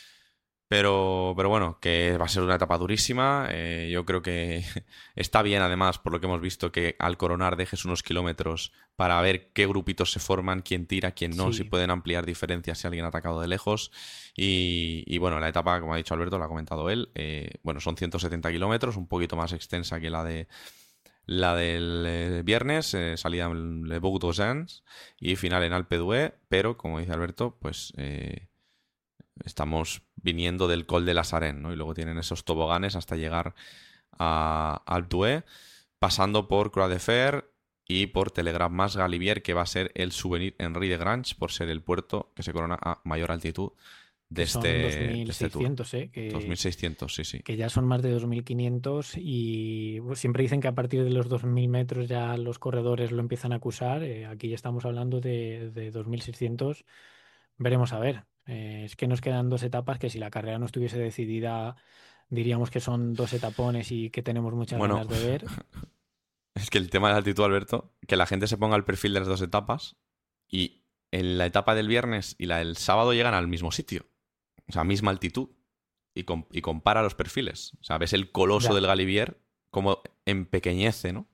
Pero, pero bueno, que va a ser una etapa durísima. eh, yo creo que está bien, además, por lo que hemos visto, que al coronar dejes unos kilómetros para ver qué grupitos se forman, quién tira, quién no, si Sí, pueden ampliar diferencias si alguien ha atacado de lejos. Y, y bueno, la etapa, como ha dicho Alberto, lo ha comentado él, eh, bueno, son ciento setenta kilómetros, un poquito más extensa que la de la del eh, viernes, eh, salida en Le Bouc d'Oisans y final en Alpe d'Huez, pero como dice Alberto, pues eh, estamos viniendo del Col de la Sarenne, ¿no? Y luego tienen esos toboganes hasta llegar a Alpe d'Huez, pasando por Croix de Fer y por Telegraph Mas Galibier, que va a ser el Souvenir Henri de Grange, por ser el puerto que se corona a mayor altitud de que este, son de este tour. dos mil seiscientos, ¿eh? Que, dos mil seiscientos, sí, sí. que ya son más de dos mil quinientos y pues, siempre dicen que a partir de los dos mil metros ya los corredores lo empiezan a acusar. eh, aquí ya estamos hablando de, de dos mil seiscientos. Veremos a ver. Eh, es que nos quedan dos etapas que si la carrera no estuviese decidida diríamos que son dos etapones y que tenemos muchas Bueno, ganas de ver. es que el tema de la altitud, Alberto, que la gente se ponga el perfil de las dos etapas y en la etapa del viernes y la del sábado llegan al mismo sitio. O sea, misma altitud. Y, com- y compara los perfiles. O sea, ves el coloso Ya, del Galibier como empequeñece, ¿no?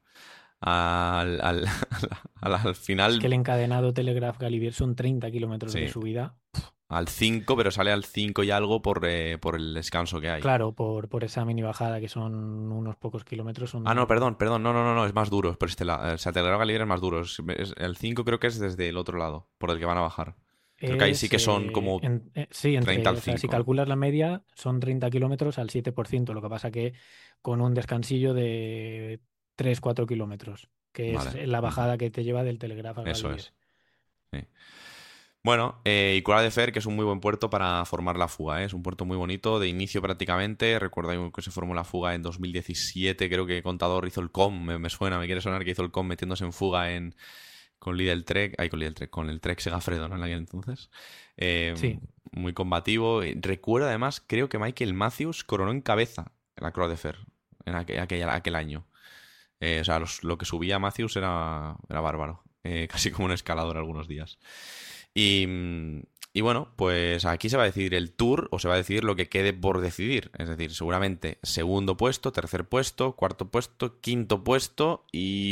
Al, al, al, al es que final, el encadenado Telegraph Galibier son treinta kilómetros de sí, subida. al cinco, pero sale al cinco y algo por, eh, por el descanso que hay. Claro, por, por esa mini bajada que son unos pocos kilómetros, Ah, no, son perdón, perdón, no, no, no, no, es más duro por este lado. O sea, Telegraph Galibier es más duro. Es- es- el cinco creo que es desde el otro lado, por el que van a bajar. Creo que ahí sí Es, que son eh, como en- eh, sí, treinta entre, al o sea, si cinco, ¿no? calculas la media, son treinta kilómetros al siete por ciento. Lo que pasa que con un descansillo de tres cuatro kilómetros, que es Vale. la Ujú. bajada que te lleva del Telegraph al Eso Galibier. es. Sí. Bueno, eh, y Cura de Fer, que es un muy buen puerto para formar la fuga, ¿eh? Es un puerto muy bonito, de inicio prácticamente. Recuerdo que se formó la fuga en dos mil diecisiete, creo que Contador hizo el com, me, me suena, me quiere sonar que hizo el com metiéndose en fuga en, con Lidl Trek, ay, con Lidl Trek, con el Trek Segafredo, ¿no? En aquel entonces. Eh, Sí, Muy combativo. Eh, Recuerdo además, creo que Michael Matthews coronó en cabeza en la Croix de Fer en aquel, aquel, aquel año. Eh, o sea, los- lo que subía Matthews era, era bárbaro. Eh, casi como un escalador algunos días. Y, mm, y bueno, pues aquí se va a decidir el tour o se va a decidir lo que quede por decidir. Es decir, seguramente segundo puesto, tercer puesto, cuarto puesto, quinto puesto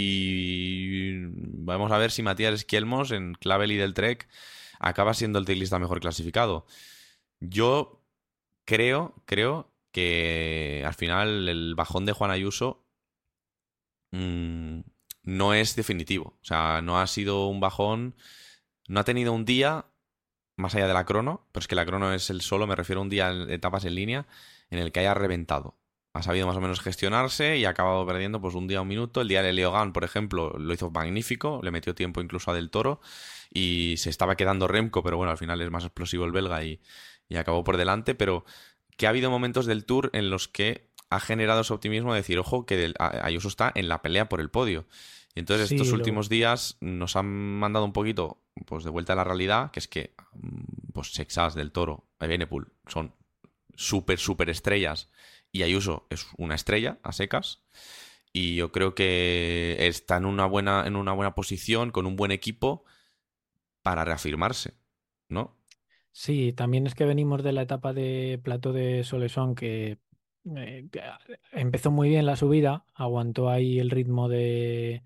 y vamos a ver si Matías Esquielmos en Clavel y del Trek acaba siendo el ciclista mejor clasificado. Yo creo, creo que al final el bajón de Juan Ayuso mm, no es definitivo. O sea, no ha sido un bajón, no ha tenido un día más allá de la crono, pero es que la crono es el solo, me refiero a un día de etapas en línea en el que haya reventado. Ha sabido más o menos gestionarse y ha acabado perdiendo pues un día, un minuto. El día de Leogan, por ejemplo, lo hizo magnífico, le metió tiempo incluso a Del Toro y se estaba quedando Remco, pero bueno, al final es más explosivo el belga y, y acabó por delante, pero que ha habido momentos del Tour en los que ha generado ese optimismo de decir, ojo, que del- a- Ayuso está en la pelea por el podio. Y entonces estos sí, lo, últimos días nos han mandado un poquito pues de vuelta a la realidad, que es que mm, pues Sexas, Del Toro, Evenepoel son súper, súper estrellas y Ayuso es una estrella a secas. Y yo creo que está en una buena, en una buena posición, con un buen equipo para reafirmarse, ¿no? sí, también es que venimos de la etapa de Plato de Solesón que eh, que, ah, empezó muy bien la subida, aguantó ahí el ritmo de,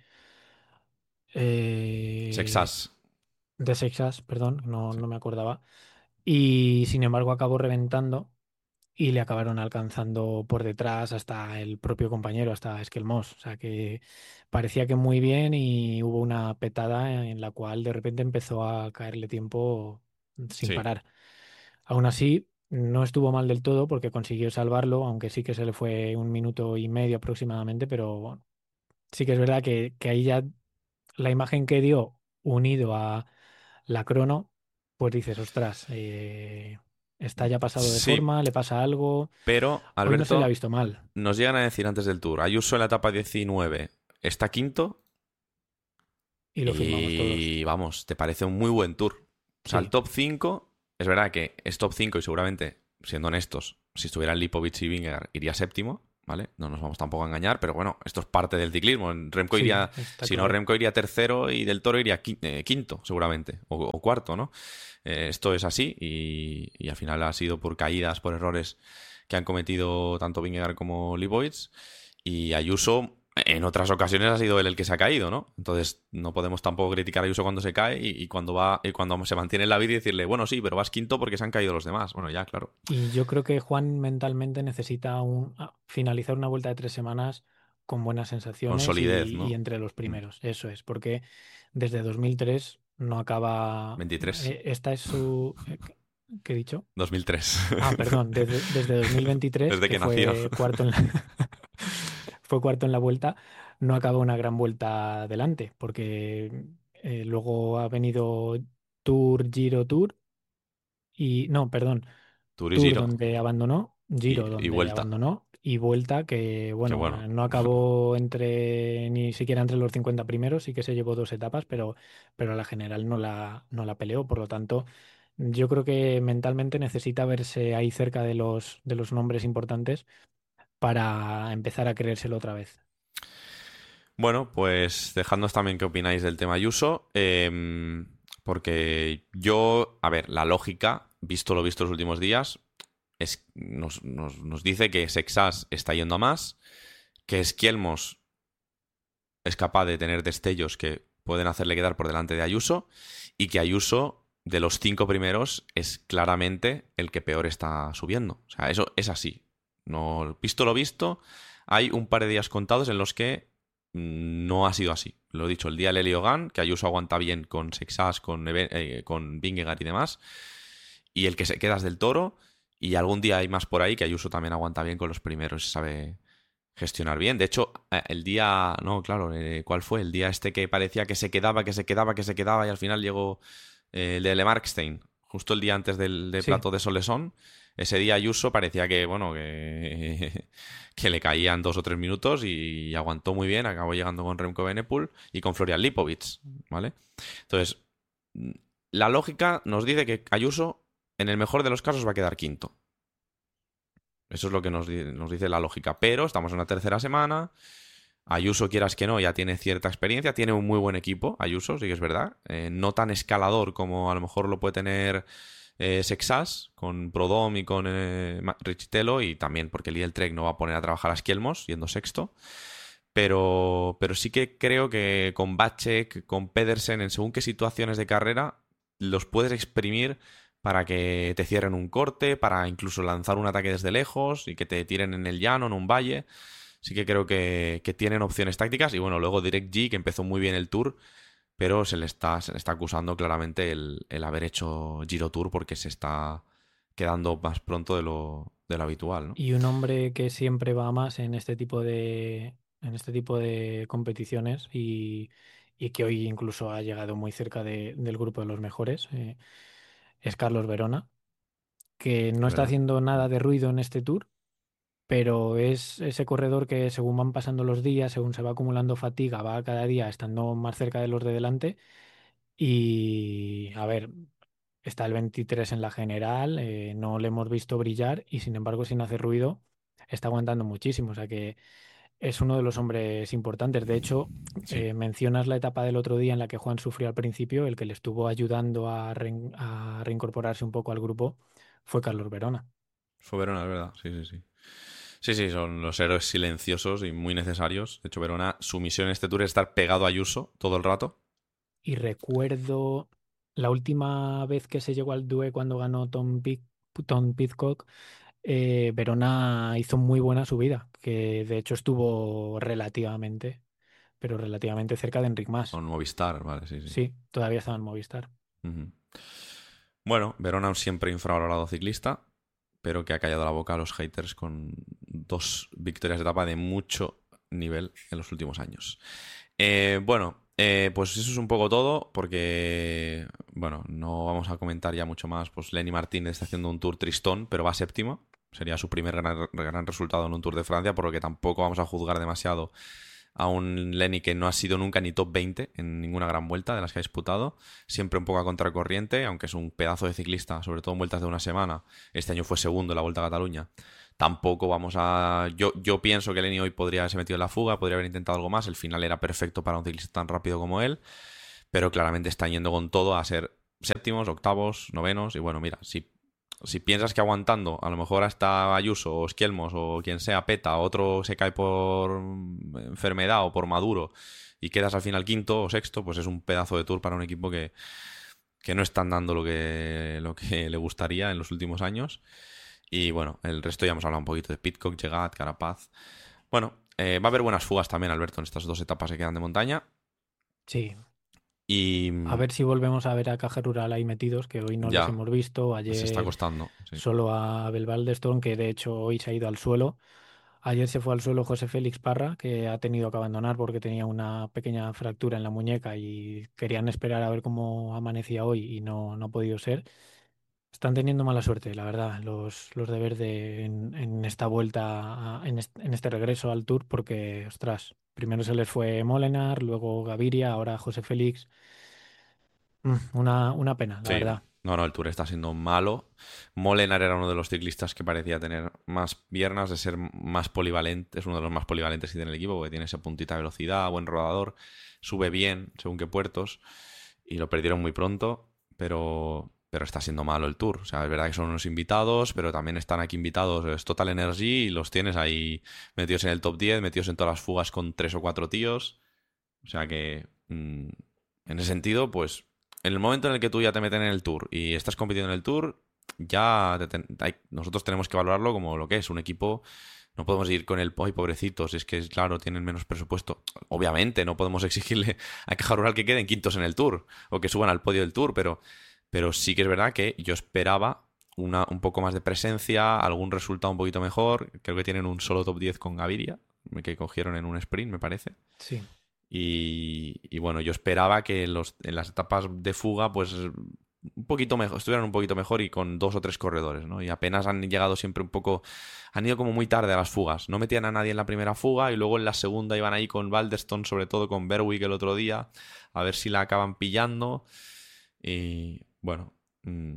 eh, Sexas. de Sexas, perdón, no, Sí. no me acordaba. Y sin embargo acabó reventando y le acabaron alcanzando por detrás hasta el propio compañero, hasta Esquelmós. O sea que parecía que muy bien y hubo una petada en la cual de repente empezó a caerle tiempo sin Sí. parar. Aún así, no estuvo mal del todo porque consiguió salvarlo, aunque sí que se le fue un minuto y medio aproximadamente, pero bueno, sí que es verdad que, que ahí ya la imagen que dio unido a la crono, pues dices, ostras, eh, está ya pasado de Sí, forma, le pasa algo. pero Hoy no se le ha Alberto, visto mal. nos llegan a decir antes del Tour, Ayuso en la etapa diecinueve está quinto Y lo firmamos todos. y vamos, te parece un muy buen Tour. O sea, el Sí, top cinco es verdad que es top cinco y seguramente siendo honestos, si estuvieran Lipovic y Vingegaard, iría séptimo, ¿vale? No nos vamos tampoco a engañar, pero bueno, esto es parte del ciclismo. En Remco Sí, iría, está si no, claro. Remco iría tercero y Del Toro iría qui- eh, quinto, seguramente, o, o cuarto, ¿no? Eh, esto es así y, y al final ha sido por caídas, por errores que han cometido tanto Vingegaard como Lipovic. Y Ayuso, en otras ocasiones ha sido él el que se ha caído, ¿no? Entonces no podemos tampoco criticar a Ayuso cuando se cae y, y cuando va y cuando se mantiene en la vida y decirle, bueno, sí, pero vas quinto porque se han caído los demás. Bueno, ya, claro. Y yo creo que Juan mentalmente necesita un, a- finalizar una vuelta de tres semanas con buenas Con sensaciones solidez, y, y ¿no? entre los Mm. primeros. Eso es, porque desde dos mil tres no acaba. veintitrés. eh, Esta es su. eh, ¿Qué qué he dicho? dos mil tres. Ah, perdón, desde, desde dos mil veintitrés, Desde que que nació. fue cuarto en la, fue cuarto en la vuelta, no acaba una gran vuelta adelante, porque eh, luego ha venido Tour, Giro, Tour y. No, perdón. Tour y Tour Giro. donde abandonó, Y, Giro y donde vuelta. abandonó y Vuelta que, Que bueno, bueno. eh, no acabó entre ni siquiera entre los cincuenta primeros, sí que se llevó dos etapas, pero, pero a la general no la, no la peleó. Por lo tanto, yo creo que mentalmente necesita verse ahí cerca de los, de los nombres importantes para empezar a creérselo otra vez. Bueno, pues dejadnos también qué opináis del tema Ayuso. em, porque yo, a ver, la lógica, visto lo visto los últimos días, es, nos, nos- nos dice que Sexas está yendo a más, que Esquielmos es capaz de tener destellos que pueden hacerle quedar por delante de Ayuso y que Ayuso, de los cinco primeros, es claramente el que peor está subiendo. O sea, eso es así. No, visto lo visto, hay un par de días contados en los que mm, no ha sido así. Lo he dicho, el día del Heliogan, que Ayuso aguanta bien con Sexas, con, Eve- eh, con Vingegaard y demás, y el que se queda es del Toro, y algún día hay más por ahí que Ayuso también aguanta bien con los primeros, sabe gestionar bien. De hecho, eh, el día, no, claro, eh, ¿cuál fue? El día este que parecía que se quedaba, que se quedaba, que se quedaba y al final llegó eh, el de Le Markstein, justo el día antes del, del Sí, plato de Solesón. Ese día Ayuso parecía que, bueno, que, que le caían dos o tres minutos y aguantó muy bien, acabó llegando con Remco Evenepoel y con Florian Lipovic, ¿vale? Entonces, mm, la lógica nos dice que Ayuso, en el mejor de los casos, va a quedar quinto. Eso es lo que nos, di- nos dice la lógica. Pero estamos en la tercera semana. Ayuso, quieras que no, ya tiene cierta experiencia. Tiene un muy buen equipo, Ayuso, sí que es verdad. Eh, no tan escalador como a lo mejor lo puede tener eh, Sexas, con Prodom y con eh, Ma- Richitello. Y también porque el Trek no va a poner a trabajar a Esquielmos, yendo sexto. Pero, pero sí que creo que con Bacek, con Pedersen, en según qué situaciones de carrera, los puedes exprimir para que te cierren un corte, para incluso lanzar un ataque desde lejos y que te tiren en el llano, en un valle. Sí que creo que, que tienen opciones tácticas. Y bueno, luego Direct G, que empezó muy bien el Tour, pero se le está, se le está acusando claramente el, el haber hecho Giro Tour porque se está quedando más pronto de lo, de lo habitual, ¿no? y un hombre que siempre va a más en este tipo de, en este tipo de competiciones y, y que hoy incluso ha llegado muy cerca de- del grupo de los mejores, eh, es Carlos Verona, que no Es está verdad. haciendo nada de ruido en este Tour, pero es ese corredor que según van pasando los días, según se va acumulando fatiga, va cada día estando más cerca de los de delante y, a ver, está el veintitrés en la general, eh, no le hemos visto brillar y sin embargo sin hacer ruido está aguantando muchísimo, o sea que es uno de los hombres importantes. De hecho, Sí, eh, mencionas la etapa del otro día en la que Juan sufrió al principio, el que le estuvo ayudando a, rein- a reincorporarse un poco al grupo fue Carlos Verona. fue Verona, es verdad. Sí, sí, sí. Sí, sí, son los héroes silenciosos y muy necesarios. De hecho, Verona, su misión en este tour es estar pegado a Ayuso todo el rato. Y recuerdo la última vez que se llegó al Due cuando ganó Tom, Pic- Tom Pidcock, eh, Verona hizo muy buena subida, que de hecho estuvo relativamente, pero relativamente cerca de Enric Mas. Con Movistar, vale, sí, sí. Sí, todavía estaba en Movistar. Ujú. Bueno, Verona un siempre infravalorado ciclista, pero que ha callado la boca a los haters con dos victorias de etapa de mucho nivel en los últimos años. Eh, bueno, eh, pues eso es un poco todo, porque, bueno, no vamos a comentar ya mucho más. Pues Lenny Martínez está haciendo un tour tristón, pero va séptimo. Sería su primer gran, gran resultado en un Tour de Francia, por lo que tampoco vamos a juzgar demasiado a un Lenny que no ha sido nunca ni top veinte en ninguna gran vuelta de las que ha disputado, siempre un poco a contracorriente, aunque es un pedazo de ciclista, sobre todo en vueltas de una semana. Este año fue segundo en la Vuelta a Cataluña. Tampoco vamos a... Yo, yo pienso que Lenny hoy podría haberse metido en la fuga, podría haber intentado algo más, el final era perfecto para un ciclista tan rápido como él, pero claramente están yendo con todo a ser séptimos, octavos, novenos, y bueno, mira, si si piensas que aguantando, a lo mejor hasta Ayuso o Esquielmos o quien sea peta, otro se cae por enfermedad o por maduro y quedas al final quinto o sexto, pues es un pedazo de tour para un equipo que, que no están dando lo que, lo que le gustaría en los últimos años. Y bueno, el resto ya hemos hablado un poquito de Pidcock, Llegat, Carapaz. Bueno, eh, va a haber buenas fugas también, Alberto, en estas dos etapas que quedan de montaña. Sí, Y a ver si volvemos a ver a Caja Rural ahí metidos, que hoy no les ya, hemos visto. se está Ayer costando. Sí. solo a Abel Baldeston, que de hecho hoy se ha ido al suelo. Ayer se fue al suelo José Félix Parra, que ha tenido que abandonar porque tenía una pequeña fractura en la muñeca y querían esperar a ver cómo amanecía hoy y no, no ha podido ser. Están teniendo mala suerte, la verdad, los, los de Verde en, en esta vuelta, a- en este, en este regreso al Tour, porque, ostras, primero se les fue Molenar, luego Gaviria, ahora José Félix. Mm, una, una pena, la Sí, verdad. no, no, el Tour está siendo malo. Molenar era uno de los ciclistas que parecía tener más piernas, de ser más polivalente, es uno de los más polivalentes que tiene el equipo, porque tiene esa puntita de velocidad, buen rodador, sube bien, según qué puertos, y lo perdieron muy pronto, pero, pero está siendo malo el Tour. O sea, es verdad que son unos invitados, pero también están aquí invitados, es Total Energy, y los tienes ahí metidos en el top diez, metidos en todas las fugas con tres o cuatro tíos. O sea que, mm, en ese sentido, pues en el momento en el que tú ya te meten en el tour y estás compitiendo en el tour, ya te ten- hay- nosotros tenemos que valorarlo como lo que es un equipo. No podemos ir con el hoy pobrecitos, es que, claro, tienen menos presupuesto. Obviamente, no podemos exigirle a Caja Rural que queden quintos en el tour o que suban al podio del tour, pero, pero sí que es verdad que yo esperaba una, un poco más de presencia, algún resultado un poquito mejor. Creo que tienen un solo top diez con Gaviria, que cogieron en un sprint, me parece. Sí, Y, y bueno, yo esperaba que los, en las etapas de fuga, pues un poquito mejor, estuvieran un poquito mejor y con dos o tres corredores, ¿no? Y apenas han llegado siempre un poco, han ido como muy tarde a las fugas. No metían a nadie en la primera fuga y luego en la segunda iban ahí con Balderston, sobre todo con Berwick el otro día, a ver si la acaban pillando. Y bueno, mm,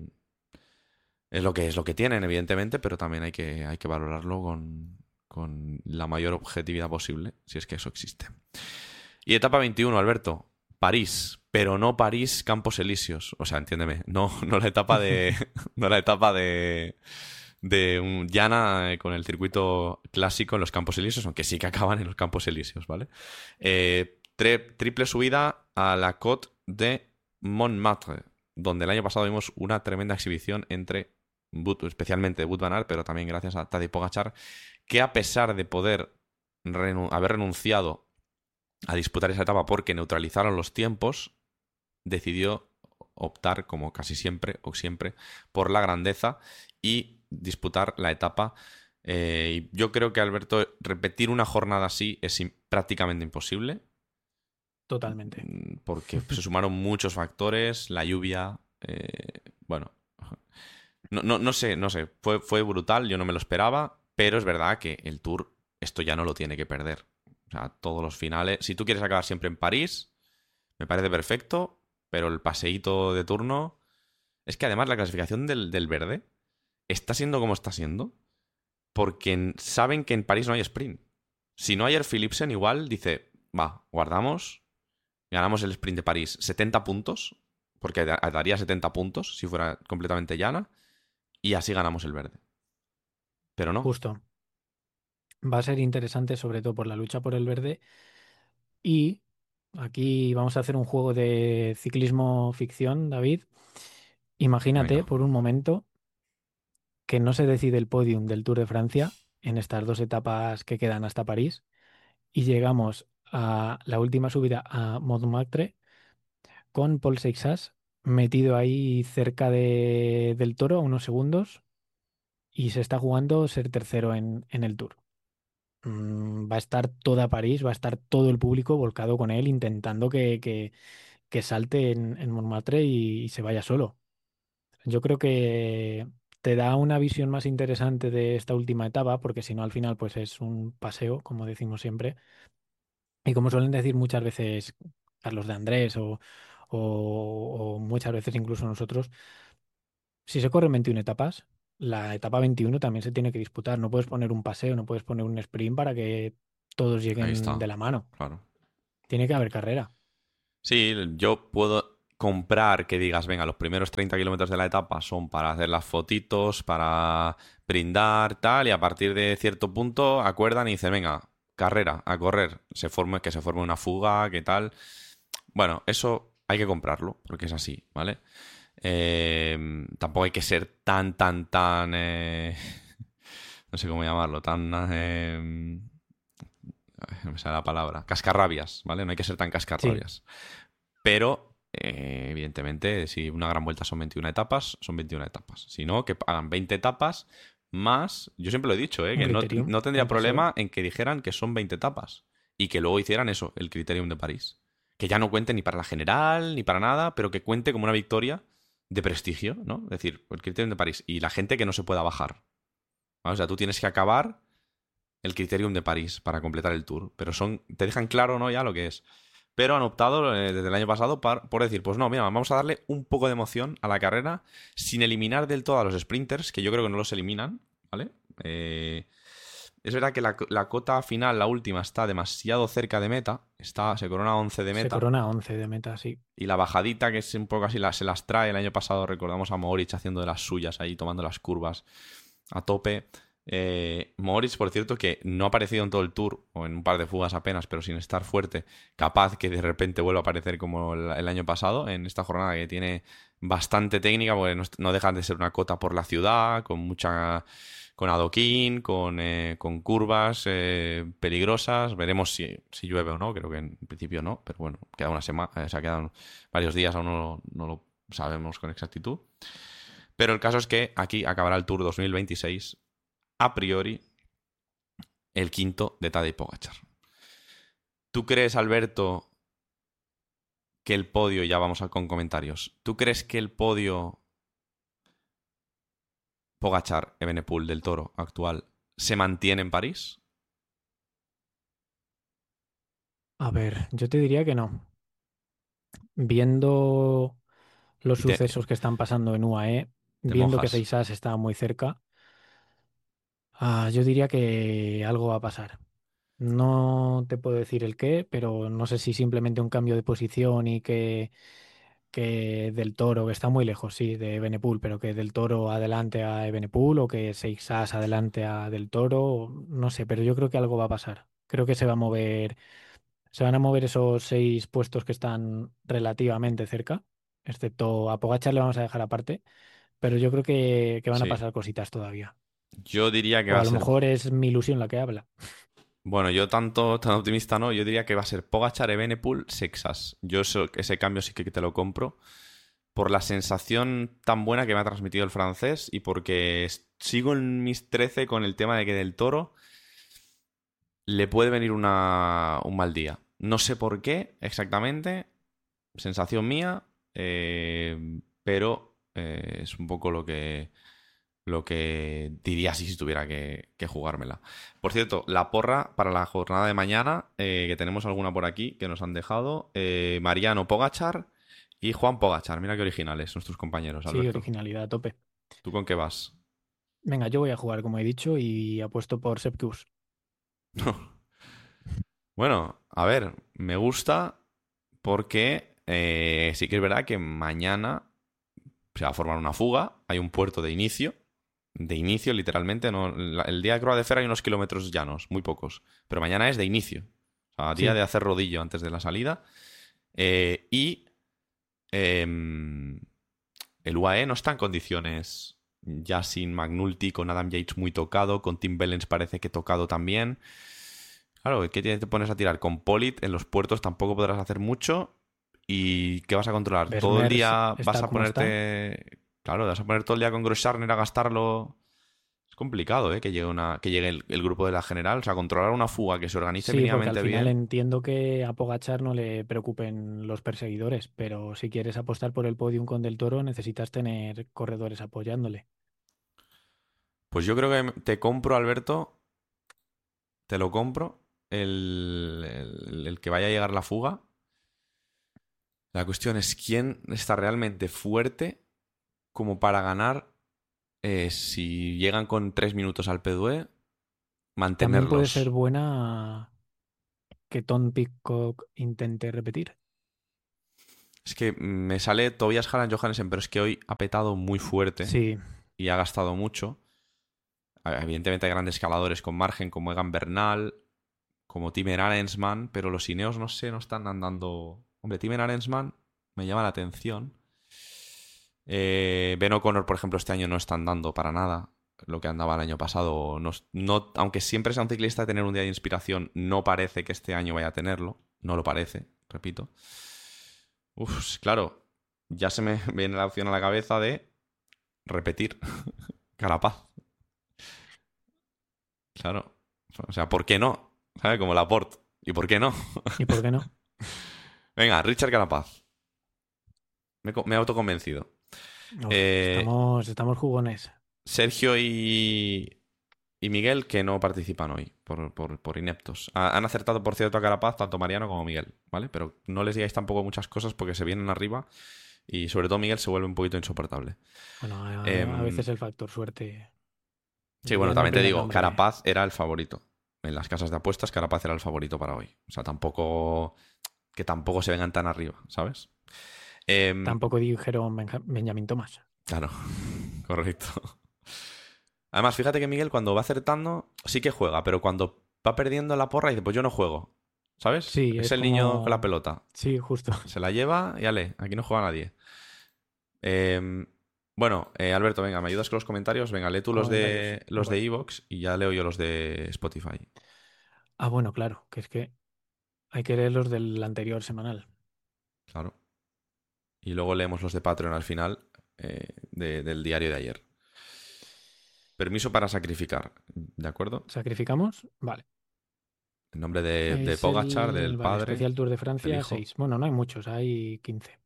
es lo que es lo que tienen, evidentemente, pero también hay que, hay que valorarlo con, con la mayor objetividad posible, si es que eso existe. Y etapa veintiuno, Alberto. París, pero no París Campos Elíseos. O sea, entiéndeme, no, no la etapa de. No la etapa de. De un llana eh, con el circuito clásico en los Campos Elíseos, aunque sí que acaban en los Campos Elíseos, ¿vale? Eh, tre- triple subida a la Côte de Montmartre, donde el año pasado vimos una tremenda exhibición entre, Wout- especialmente Wout van Aert, pero también gracias a Tadej Pogačar, que a pesar de poder renu- haber renunciado a disputar esa etapa porque neutralizaron los tiempos, decidió optar, como casi siempre o siempre, por la grandeza y disputar la etapa. Eh, y yo creo que, Alberto, repetir una jornada así es im- prácticamente imposible, totalmente. mm, porque se sumaron muchos factores, la lluvia, eh, bueno, no, no, no sé, no sé, fue, fue brutal, yo no me lo esperaba, pero es verdad que el Tour esto ya no lo tiene que perder. O sea, todos los finales, si tú quieres acabar siempre en París, me parece perfecto, pero el paseíto de turno. Es que además la clasificación del, del verde está siendo como está siendo, porque en- saben que en París no hay sprint. Si no ayer Philipsen igual dice, va, guardamos, ganamos el sprint de París setenta puntos, porque da- daría setenta puntos si fuera completamente llana, y así ganamos el verde. Pero no. Justo. Va a ser interesante, sobre todo por la lucha por el verde. Y aquí vamos a hacer un juego de ciclismo ficción, David. Imagínate Venga. por un momento que no se decide el podium del Tour de Francia en estas dos etapas que quedan hasta París y llegamos a la última subida a Montmartre con Paul Seixas metido ahí cerca de- del Toro a unos segundos y se está jugando ser tercero en, en el Tour. Mm, va a estar toda París, va a estar todo el público volcado con él intentando que, que- que salte en, en Montmartre y, y se vaya solo. Yo creo que te da una visión más interesante de esta última etapa, porque si no al final pues es un paseo, como decimos siempre. Y como suelen decir muchas veces Carlos de Andrés o, o, o muchas veces incluso nosotros, si se corren veintiuna etapas, la etapa veintiuno también se tiene que disputar. No puedes poner un paseo, no puedes poner un sprint para que todos Ahí lleguen está, de la mano. claro. Tiene que haber carrera. Sí, yo puedo comprar que digas, venga, los primeros treinta kilómetros de la etapa son para hacer las fotitos, para brindar, tal, y a partir de cierto punto acuerdan y dicen, venga, carrera, a correr, se forme, que se forme una fuga, que tal. Bueno, eso hay que comprarlo, porque es así, ¿vale? Eh, tampoco hay que ser tan, tan, tan... eh, no sé cómo llamarlo, tan... eh, no me sale la palabra. Cascarrabias, ¿vale? No hay que ser tan Sí, cascarrabias. Pero, eh, evidentemente, si una gran vuelta son veintiuna etapas, son veintiuna etapas. Si no, que hagan veinte etapas más. Yo siempre lo he dicho, ¿eh? un Que no, criterium, no tendría un paseo. problema en que dijeran que son veinte etapas. Y que luego hicieran eso, el Criterium de París. Que ya no cuente ni para la general, ni para nada, pero que cuente como una victoria de prestigio, ¿no? Es decir, el Criterium de París. Y la gente que no se pueda bajar. ¿Vale? O sea, tú tienes que acabar el Criterium de París para completar el tour. Pero son, te dejan claro, ¿no? Ya lo que es. Pero han optado eh, desde el año pasado par- por decir, pues no, mira, vamos a darle un poco de emoción a la carrera sin eliminar del todo a los sprinters, que yo creo que no los eliminan, ¿vale? Eh, es verdad que la, la cota final, la última, está demasiado cerca de meta, está, se corona once de Se meta, corona once de meta, sí. y la bajadita, que es un poco así, la- se las trae. El año pasado recordamos a Mohoric haciendo de las suyas ahí, tomando las curvas a tope. Eh, Mohoric, por cierto, que no ha aparecido en todo el tour, o en un par de fugas apenas, pero sin estar fuerte, capaz que de repente vuelva a aparecer como el, el año pasado, en esta jornada que tiene bastante técnica, porque no, no dejan de ser una cota por la ciudad, con mucha... con adoquín, con, eh, con curvas eh, peligrosas. Veremos si, si llueve o no, creo que en principio no, pero bueno, queda una semana, o sea, quedan varios días, aún no, no lo sabemos con exactitud. Pero el caso es que aquí acabará el Tour dos mil veintiséis, a priori, el quinto de Tadej Pogačar. ¿Tú crees, Alberto, que el podio, ya vamos a- con comentarios, ¿tú crees que el podio Pogačar, Evenepoel del Toro actual se mantiene en París? A ver, yo te diría que no. Viendo los Y te, sucesos que están pasando en U A E, te viendo que mojas. Seisas está muy cerca, ah, yo diría que algo va a pasar. No te puedo decir el qué, pero no sé si simplemente un cambio de posición y que, que Del Toro, que está muy lejos, sí, de Evenepoel, pero que Del Toro adelante a Evenepoel o que Seixas adelante a Del Toro, no sé, pero yo creo que algo va a pasar. Creo que se va a mover, se van a mover esos seis puestos que están relativamente cerca, excepto a Pogačar le vamos a dejar aparte, pero yo creo que, que van a Sí. pasar cositas todavía. Yo diría que O va a a lo ser... mejor es mi ilusión la que habla. Bueno, yo tanto tan optimista no, yo diría que va a ser Pogačar, Evenepoel, Sexas. Yo eso- ese cambio sí que te lo compro por la sensación tan buena que me ha transmitido el francés y porque es- sigo en mis trece con el tema de que del Toro le puede venir una, un mal día. No sé por qué exactamente, sensación mía, eh, pero eh, es un poco lo que, lo que diría si tuviera que, que jugármela. Por cierto, la porra para la jornada de mañana, eh, que tenemos alguna por aquí que nos han dejado, eh, Mariano Pogachar y Juan Pogachar. Mira qué originales nuestros compañeros, Sí, Alberto. originalidad a tope. ¿Tú con qué vas? Venga, yo voy a jugar, como he dicho, y apuesto por Sepkus. Bueno, a ver, me gusta porque eh, sí que es verdad que mañana se va a formar una fuga, hay un puerto de inicio, de inicio literalmente, no, la- el día de Croa de Fer hay unos kilómetros llanos, muy pocos, pero mañana es de inicio, o sea, día de Sí, hacer rodillo antes de la salida, eh, y em, el U A E no está en condiciones ya sin McNulty, con Adam Yates muy tocado, con Tim Bellens parece que tocado también. Claro, ¿qué te te pones a tirar? Con Polit en los puertos tampoco podrás hacer mucho. ¿Y qué vas a controlar? ¿Todo el Besmers día vas está a como está. ponerte... Claro, vas a poner todo el día con Grossarner a gastarlo. Es complicado, ¿eh? Que llegue, una... que llegue el, el grupo de la general. O sea, controlar una fuga que se organice Sí, porque al mínimamente final bien. entiendo que a Pogachar no le preocupen los perseguidores, pero si quieres apostar por el podium con Del Toro, necesitas tener corredores apoyándole. Pues yo creo que te compro, Alberto. Te lo compro. el, el- el que vaya a llegar la fuga. La cuestión es quién está realmente fuerte como para ganar eh, si llegan con tres minutos al P D U E, También puede ser mantenerlos. buena que Tom Pitcock intente repetir. Es que me sale Tobias Harlan Johansen, pero es que hoy ha petado muy fuerte Sí, y ha gastado mucho. A- Evidentemente hay grandes escaladores con margen como Egan Bernal, como Timer Arensman, pero los Ineos no sé, no están andando. Hombre, Timer Arensman me llama la atención. Eh, Ben O'Connor, por ejemplo, este año no está andando para nada lo que andaba el año pasado. No, no- aunque siempre sea un ciclista de tener un día de inspiración, no parece que este año vaya a tenerlo. No lo parece, repito. Uf, claro, ya se me viene la opción a la cabeza de repetir. Carapaz, claro. O sea, ¿por qué no? ¿Sabes? Como Laporte. ¿Y por qué no? ¿y por qué no? Venga, Richard Carapaz. Me, he co- me he autoconvencido. Uf, Eh, estamos, estamos jugones. Sergio y, y Miguel que no participan hoy por, por- por ineptos. Ha- han acertado, por cierto, a Carapaz tanto Mariano como Miguel, ¿vale? Pero no les digáis tampoco muchas cosas porque se vienen arriba y sobre todo Miguel se vuelve un poquito insoportable. Bueno, a, a Em, veces el factor suerte. sí, Di bueno, dame el también te primer digo, nombre. Carapaz era el favorito. En las casas de apuestas, Carapaz era el favorito para hoy. O sea, tampoco... Que tampoco se vengan tan arriba, ¿sabes? Em, Tampoco dijeron Benja- Benjamín Thomas. claro, correcto. Además, fíjate que Miguel cuando va acertando sí que juega, pero cuando va perdiendo la porra dice, pues yo no juego. ¿Sabes? Sí, Es es el niño con la como... pelota. Sí, justo. Se la lleva y ale, aquí no juega nadie. Em, bueno, eh, Alberto, venga, ¿me ayudas con los comentarios? Venga, lee tú los Comentarios. de los de Voy. Evox y ya leo yo los de Spotify. Ah, bueno, claro, que es que hay que leer los del anterior semanal. Claro. Y luego leemos los de Patreon al final eh, de- del diario de ayer. Permiso para sacrificar, ¿de acuerdo? ¿Sacrificamos? Vale. En nombre de, de Es Pogachar, el, del vale, padre, especial Tour de del Francia hijo. seis. Bueno, no hay muchos, hay quince.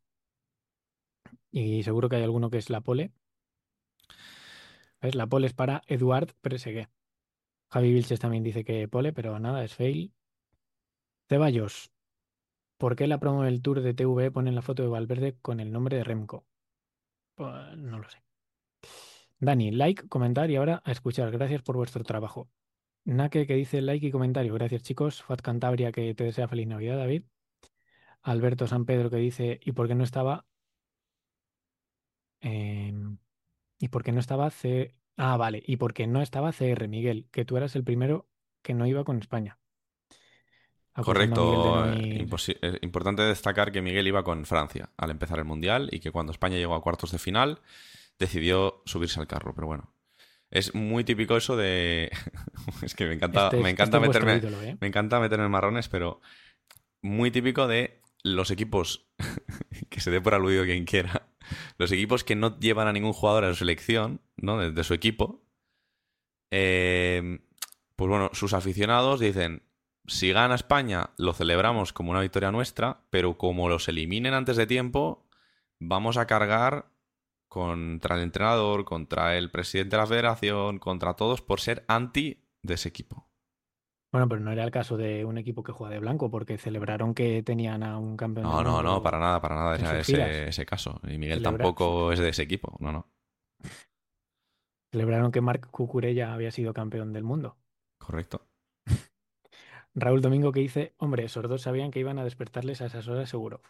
Y seguro que hay alguno que es la pole. ¿Ves? La pole es para Eduard Presegué. Javi Vilches también dice que pole, pero nada, es fail. Ceballos. ¿Por qué la promo del Tour de T V pone la foto de Valverde con el nombre de Remco? Pues no lo sé. Dani, like, comentar y ahora a escuchar. Gracias por vuestro trabajo. Nake que dice like y comentario. Gracias chicos. Fat Cantabria que te desea feliz Navidad, David. Alberto San Pedro que dice ¿y por qué no estaba? Em, ¿y por qué no estaba C? Ah, vale. ¿Y por qué no estaba C R, Miguel? Que tú eras el primero que no iba con España. Acusando a Miguel de Correcto. no eh, ir. imposi- eh, importante destacar que Miguel iba con Francia al empezar el Mundial y que cuando España llegó a cuartos de final decidió subirse al carro. Pero bueno, es muy típico eso de... es que me encanta, Este me es, este encanta es vuestro meterme, ídolo, ¿eh? me encanta meterme en marrones, pero muy típico de los equipos, que se dé por aludido quien quiera, los equipos que no llevan a ningún jugador a su selección, ¿no? De, de su equipo, eh, pues bueno, sus aficionados dicen, si gana España, lo celebramos como una victoria nuestra, pero como los eliminen antes de tiempo, vamos a cargar contra el entrenador, contra el presidente de la federación, contra todos por ser anti de ese equipo. Bueno, pero no era el caso de un equipo que juega de blanco, porque celebraron que tenían a un campeón del No, no, no, para mundo nada, para nada en ese, sus ese, filas. ese caso. Y Miguel Celebra- ce- tampoco es de ese equipo, no, no, celebraron que Marc Cucurella había sido campeón del mundo. correcto. Raúl Domingo que dice, hombre, esos dos sabían que iban a despertarles a esas horas seguro.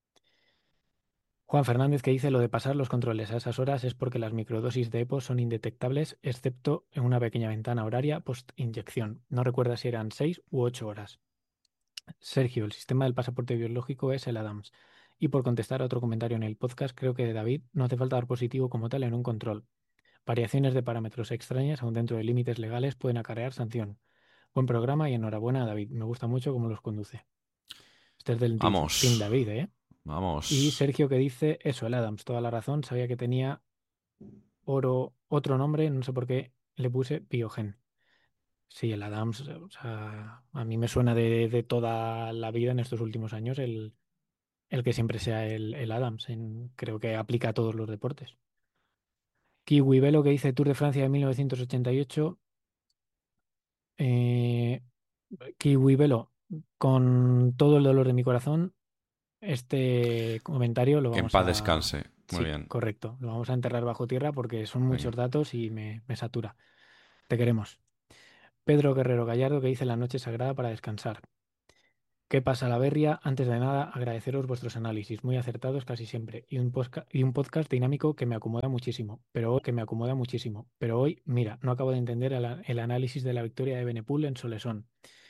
Juan Fernández que dice, lo de pasar los controles a esas horas es porque las microdosis de EPO son indetectables, excepto en una pequeña ventana horaria post-inyección. No recuerda si eran seis u ocho horas. Sergio, el sistema del pasaporte biológico es el ADAMS. Y por contestar a otro comentario en el podcast, creo que de David no hace falta dar positivo como tal en un control. Variaciones de parámetros extrañas, aun dentro de límites legales, pueden acarrear sanción. Buen programa y enhorabuena a David. Me gusta mucho cómo los conduce. Este es del ti- Team Vamos, David, ¿eh? Y vamos. Sergio que dice eso, el Adams, toda la razón. Sabía que tenía oro, otro nombre, no sé por qué le puse Biogen. Sí, el Adams, o sea, a mí me suena de, de toda la vida en estos últimos años el, el que siempre sea el, el Adams. En- creo que aplica a todos los deportes. Kiwi Velo que dice Tour de Francia de mil novecientos ochenta y ocho. Eh, Kiwi Velo, con todo el dolor de mi corazón, este comentario lo Que en vamos paz a... descanse. Muy Sí, bien. correcto. Lo vamos a enterrar bajo tierra porque son muchos Venga. datos y me, me satura. Te queremos. Pedro Guerrero Gallardo, que dice la noche sagrada para descansar. ¿Qué pasa, la berria? Antes de nada, agradeceros vuestros análisis, muy acertados casi siempre, y un, posca- y un podcast dinámico que me acomoda muchísimo, pero hoy, que me acomoda muchísimo. Pero hoy, mira, no acabo de entender el, a- el análisis de la victoria de Benepul en Solesón.